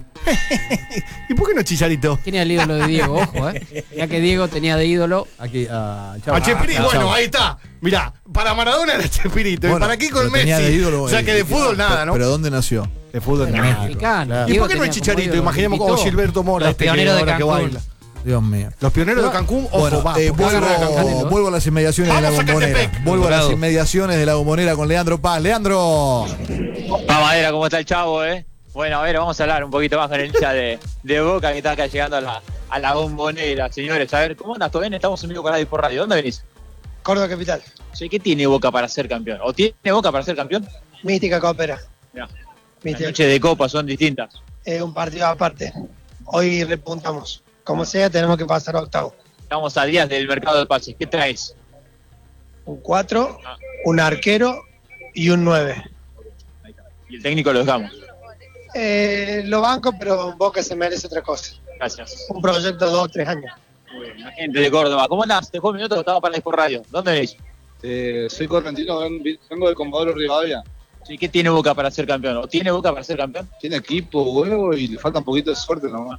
Speaker 4: ¿Y por qué no Chicharito?
Speaker 7: ¿Quién era el ídolo de Diego? Ojo, ¿eh? Ya que Diego tenía de ídolo.
Speaker 3: Aquí, a Chau.
Speaker 4: A Chespirito,
Speaker 3: Ah,
Speaker 4: bueno,
Speaker 3: Chau.
Speaker 4: ahí está. Mirá, para Maradona era Chespirito. y
Speaker 3: Bueno,
Speaker 4: para Kiko el
Speaker 3: lo tenía
Speaker 4: Messi.
Speaker 3: de ídolo,
Speaker 4: o sea
Speaker 3: eh,
Speaker 4: que de
Speaker 3: eh,
Speaker 4: fútbol
Speaker 3: pero-
Speaker 4: nada, ¿no?
Speaker 3: Pero ¿dónde nació?
Speaker 4: De fútbol
Speaker 7: Era
Speaker 4: nada.
Speaker 7: mexicano.
Speaker 3: Claro.
Speaker 4: ¿Y
Speaker 7: Diego
Speaker 4: por qué no hay
Speaker 7: tenía como
Speaker 4: Chicharito?
Speaker 7: ídolo,
Speaker 4: Imaginemos como
Speaker 7: invitó.
Speaker 4: Gilberto Mora,
Speaker 1: Los
Speaker 4: este que
Speaker 1: pioneros de
Speaker 4: ahora que
Speaker 1: Cancún.
Speaker 4: baila.
Speaker 3: Dios mío.
Speaker 4: Los pioneros de Cancún, ojo,
Speaker 3: Bueno,
Speaker 4: va.
Speaker 3: eh,
Speaker 4: porque
Speaker 3: vuelvo,
Speaker 4: agarra la Canelo.
Speaker 3: vuelvo a las inmediaciones de la
Speaker 4: Vamos a
Speaker 3: bombonera.
Speaker 4: Catepec.
Speaker 3: Vuelvo a las
Speaker 9: Colorado.
Speaker 3: inmediaciones de la bombonera con Leandro Paz. Leandro.
Speaker 16: Mamadera, ¿cómo está el chavo, eh? Bueno, a ver, vamos a hablar un poquito más con el hincha de, de Boca que está acá llegando a la, a la bombonera, señores. A ver, ¿cómo andas? ¿Todo bien? Estamos en vivo con Radio por Radio. ¿Dónde venís?
Speaker 5: Córdoba Capital.
Speaker 16: Sí, ¿qué tiene Boca para ser campeón? ¿O tiene Boca para ser campeón?
Speaker 5: Mística Copera.
Speaker 16: Mirá, las
Speaker 5: Mística.
Speaker 16: noches de Copa son distintas.
Speaker 5: Es un partido aparte. Hoy repuntamos. Como sea, tenemos que pasar a octavo.
Speaker 16: Estamos a días del mercado de pases. ¿Qué traes?
Speaker 5: Un cuatro, un arquero y un nueve.
Speaker 16: Y el técnico lo dejamos.
Speaker 5: Eh, lo banco, pero Boca se merece otra cosa.
Speaker 16: Gracias.
Speaker 5: Un proyecto de dos o tres años.
Speaker 16: La gente de Córdoba. ¿Cómo andás? Te juego un minuto, estamos para ir por radio. ¿Dónde venís?
Speaker 12: Eh, soy correntino, ven- vengo de Comodoro Rivadavia.
Speaker 16: Sí, ¿qué tiene Boca para ser campeón? ¿O tiene Boca para ser campeón?
Speaker 12: Tiene equipo, huevo y le falta un poquito de suerte nomás.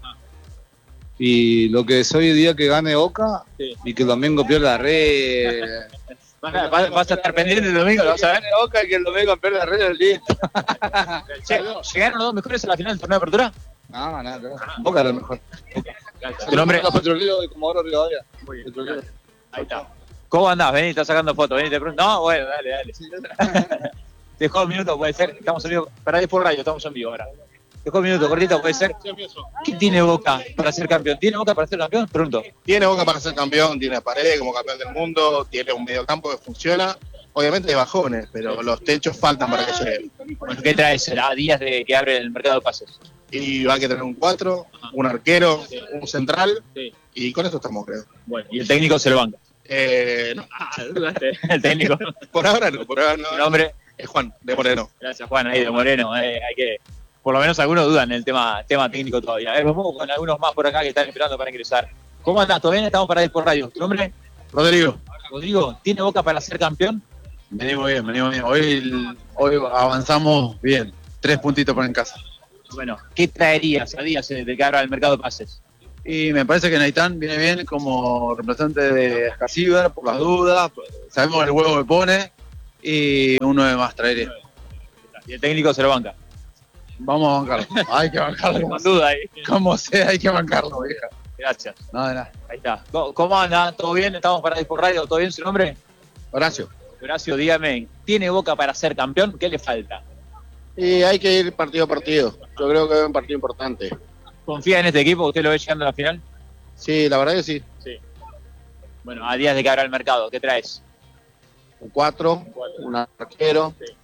Speaker 12: Y lo que es hoy día que gane Boca
Speaker 16: Sí.
Speaker 12: y que el domingo pierda red.
Speaker 16: Vas a, vas- vas a estar pendiente el domingo, ¿lo vas a ver?
Speaker 12: Boca y que el domingo pierda red, listo.
Speaker 16: Che, ¿llegaron los dos mejores a la final del torneo de apertura?
Speaker 12: No, nada, no. Boca era el mejor.
Speaker 16: ¿Tu nombre?
Speaker 12: Los petroleros de Comodoro Rivadavia. Petroleros.
Speaker 16: Ahí está. ¿Cómo andás? Vení, estás sacando fotos, vení, te pregunto. No, bueno, dale, dale. Te dejo un minuto, puede ser. Estamos en vivo. Para ir por radio, estamos en vivo ahora. Te dejo un minuto, cortito, puede ser. ¿Qué tiene Boca para ser campeón? ¿Tiene Boca para ser campeón? Pregunto.
Speaker 13: Tiene Boca para ser campeón, tiene a Paredes como campeón del mundo, tiene un mediocampo que funciona. Obviamente hay bajones, pero los techos faltan para que lleguen.
Speaker 16: Bueno, ¿qué traes a días de que abre el mercado de pases?
Speaker 13: Y va a que tener un cuatro, un arquero, un central, y con eso estamos, creo.
Speaker 16: Bueno, y el técnico se lo banca.
Speaker 13: Eh, no,
Speaker 16: El técnico.
Speaker 13: por ahora no, por ahora no.
Speaker 16: ¿Tu nombre?
Speaker 13: Es Juan, de Moreno.
Speaker 16: Gracias, Juan, ahí de Moreno. Eh, hay que, por lo menos algunos dudan en el tema, tema técnico todavía. A ver, vamos con algunos más por acá que están esperando para ingresar. ¿Cómo andás? ¿Todo bien? Estamos para ir por radio. ¿Tu nombre?
Speaker 13: Rodrigo.
Speaker 16: Rodrigo, ¿tiene Boca para ser campeón?
Speaker 12: Venimos bien, venimos bien. Hoy, hoy avanzamos bien. Tres puntitos por en casa.
Speaker 16: Bueno, ¿qué traerías a días de que abra el mercado de pases?
Speaker 12: Y me parece que Naitán viene bien como representante de Scasiber por las dudas. Sabemos el huevo que pone. Y un nueve más traeré.
Speaker 16: Y el técnico se lo banca.
Speaker 12: Vamos a bancarlo. Hay que bancarlo.
Speaker 16: Con duda ahí.
Speaker 12: Como sea, hay que bancarlo, vieja.
Speaker 16: Gracias.
Speaker 12: No, de nada.
Speaker 16: Ahí está. ¿Cómo- ¿Cómo anda? ¿Todo bien? ¿Estamos para ir por radio? ¿Todo bien su nombre?
Speaker 12: Horacio.
Speaker 16: Horacio, dígame, ¿tiene Boca para ser campeón? ¿Qué le falta?
Speaker 13: Y hay que ir partido a partido. Yo creo que es un partido importante.
Speaker 16: ¿Confía en este equipo? ¿Usted lo ve llegando a la final?
Speaker 13: Sí, la verdad que sí.
Speaker 16: Sí. Bueno, a días de que abra el mercado, ¿qué traes?
Speaker 13: Un cuatro, un arquero,